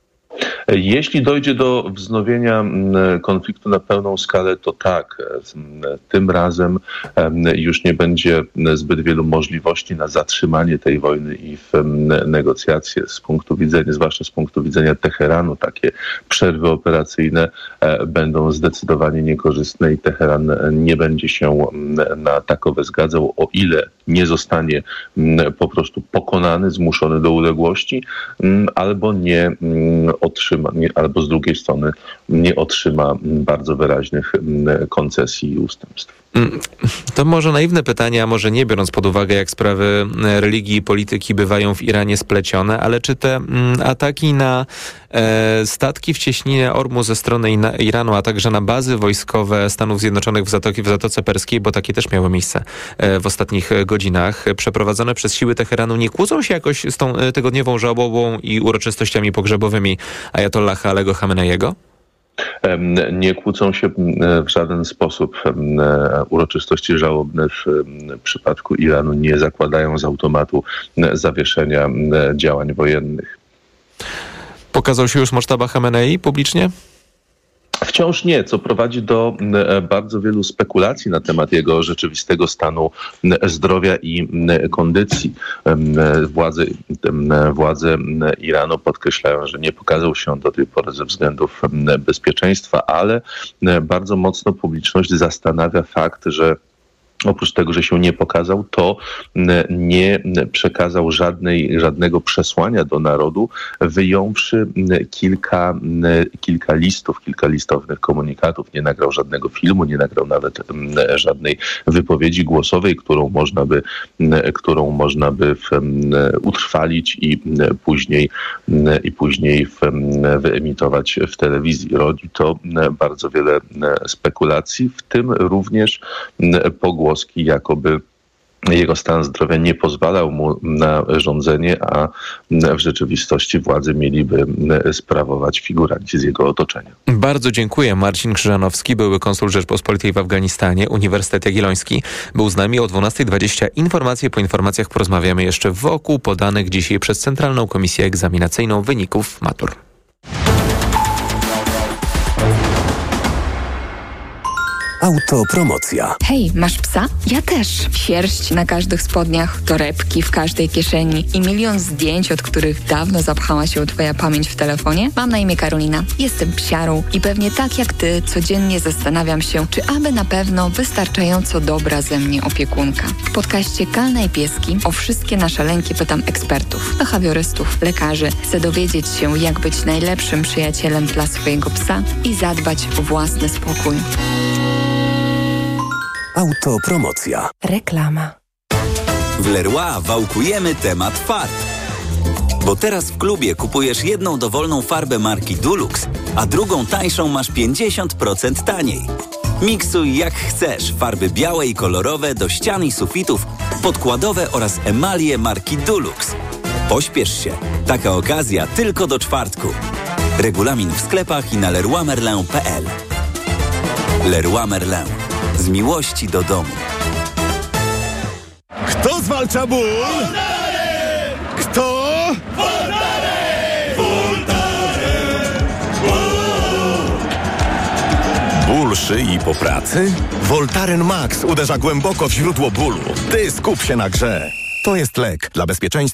Jeśli dojdzie do wznowienia konfliktu na pełną skalę, to tak. Tym razem już nie będzie zbyt wielu możliwości na zatrzymanie tej wojny i w negocjacje z punktu widzenia, zwłaszcza z punktu widzenia Teheranu. Takie przerwy operacyjne będą zdecydowanie niekorzystne i Teheran nie będzie się na takowe zgadzał, o ile nie zostanie po prostu pokonany, zmuszony do uległości, albo nie otrzyma, nie, albo z drugiej strony nie otrzyma bardzo wyraźnych koncesji i ustępstw. To może naiwne pytanie, a może nie, biorąc pod uwagę, jak sprawy religii i polityki bywają w Iranie splecione, ale czy te ataki na e, statki w cieśninie Ormus ze strony Iranu, a także na bazy wojskowe Stanów Zjednoczonych w, Zatoki, w Zatoce Perskiej, bo takie też miały miejsce e, w ostatnich godzinach, przeprowadzone przez siły Teheranu, nie kłócą się jakoś z tą tygodniową żałobą i uroczystościami pogrzebowymi ajatollaha Alego Chameneiego? Nie kłócą się w żaden sposób. Uroczystości żałobne w przypadku Iranu nie zakładają z automatu zawieszenia działań wojennych. Pokazał się już Mojtaba Chamenei publicznie? Wciąż nie, co prowadzi do bardzo wielu spekulacji na temat jego rzeczywistego stanu zdrowia i kondycji. Władze, władze Iranu podkreślają, że nie pokazał się do tej pory ze względów bezpieczeństwa, ale bardzo mocno publiczność zastanawia fakt, że oprócz tego, że się nie pokazał, to nie przekazał żadnej, żadnego przesłania do narodu, wyjąwszy kilka, kilka listów, kilka listownych komunikatów. Nie nagrał żadnego filmu, nie nagrał nawet żadnej wypowiedzi głosowej, którą można by, którą można by utrwalić i później, i później wyemitować w telewizji. Rodzi to bardzo wiele spekulacji, w tym również pogłoski, jakoby jego stan zdrowia nie pozwalał mu na rządzenie, a w rzeczywistości władzy mieliby sprawować figuranci z jego otoczenia. Bardzo dziękuję. Marcin Krzyżanowski, były konsul Rzeczpospolitej w Afganistanie, Uniwersytet Jagielloński, był z nami o dwunasta dwadzieścia. Informacje po informacjach porozmawiamy jeszcze wokół podanych dzisiaj przez Centralną Komisję Egzaminacyjną wyników matur. Autopromocja. Hej, masz psa? Ja też. Sierść na każdych spodniach, torebki w każdej kieszeni i milion zdjęć, od których dawno zapchała się twoja pamięć w telefonie? Mam na imię Karolina. Jestem psiarą i pewnie tak jak ty codziennie zastanawiam się, czy aby na pewno wystarczająco dobra ze mnie opiekunka. W podcaście Kalna i Pieski o wszystkie nasze lęki pytam ekspertów, behawiorystów, lekarzy. Chcę dowiedzieć się, jak być najlepszym przyjacielem dla swojego psa i zadbać o własny spokój. Autopromocja. Reklama. W Leroy wałkujemy temat farb. Bo teraz w klubie kupujesz jedną dowolną farbę marki Dulux, a drugą tańszą masz pięćdziesiąt procent taniej. Miksuj jak chcesz farby białe i kolorowe do ścian i sufitów, podkładowe oraz emalie marki Dulux. Pośpiesz się. Taka okazja tylko do czwartku. Regulamin w sklepach i na leroy merlin kropka p l. Leroy Merlin. Z miłości do domu. Kto zwalcza ból? Kto? Ból szyi po pracy? Voltaren Max uderza głęboko w źródło bólu. Ty skup się na grze. To jest lek. Dla bezpieczeństwa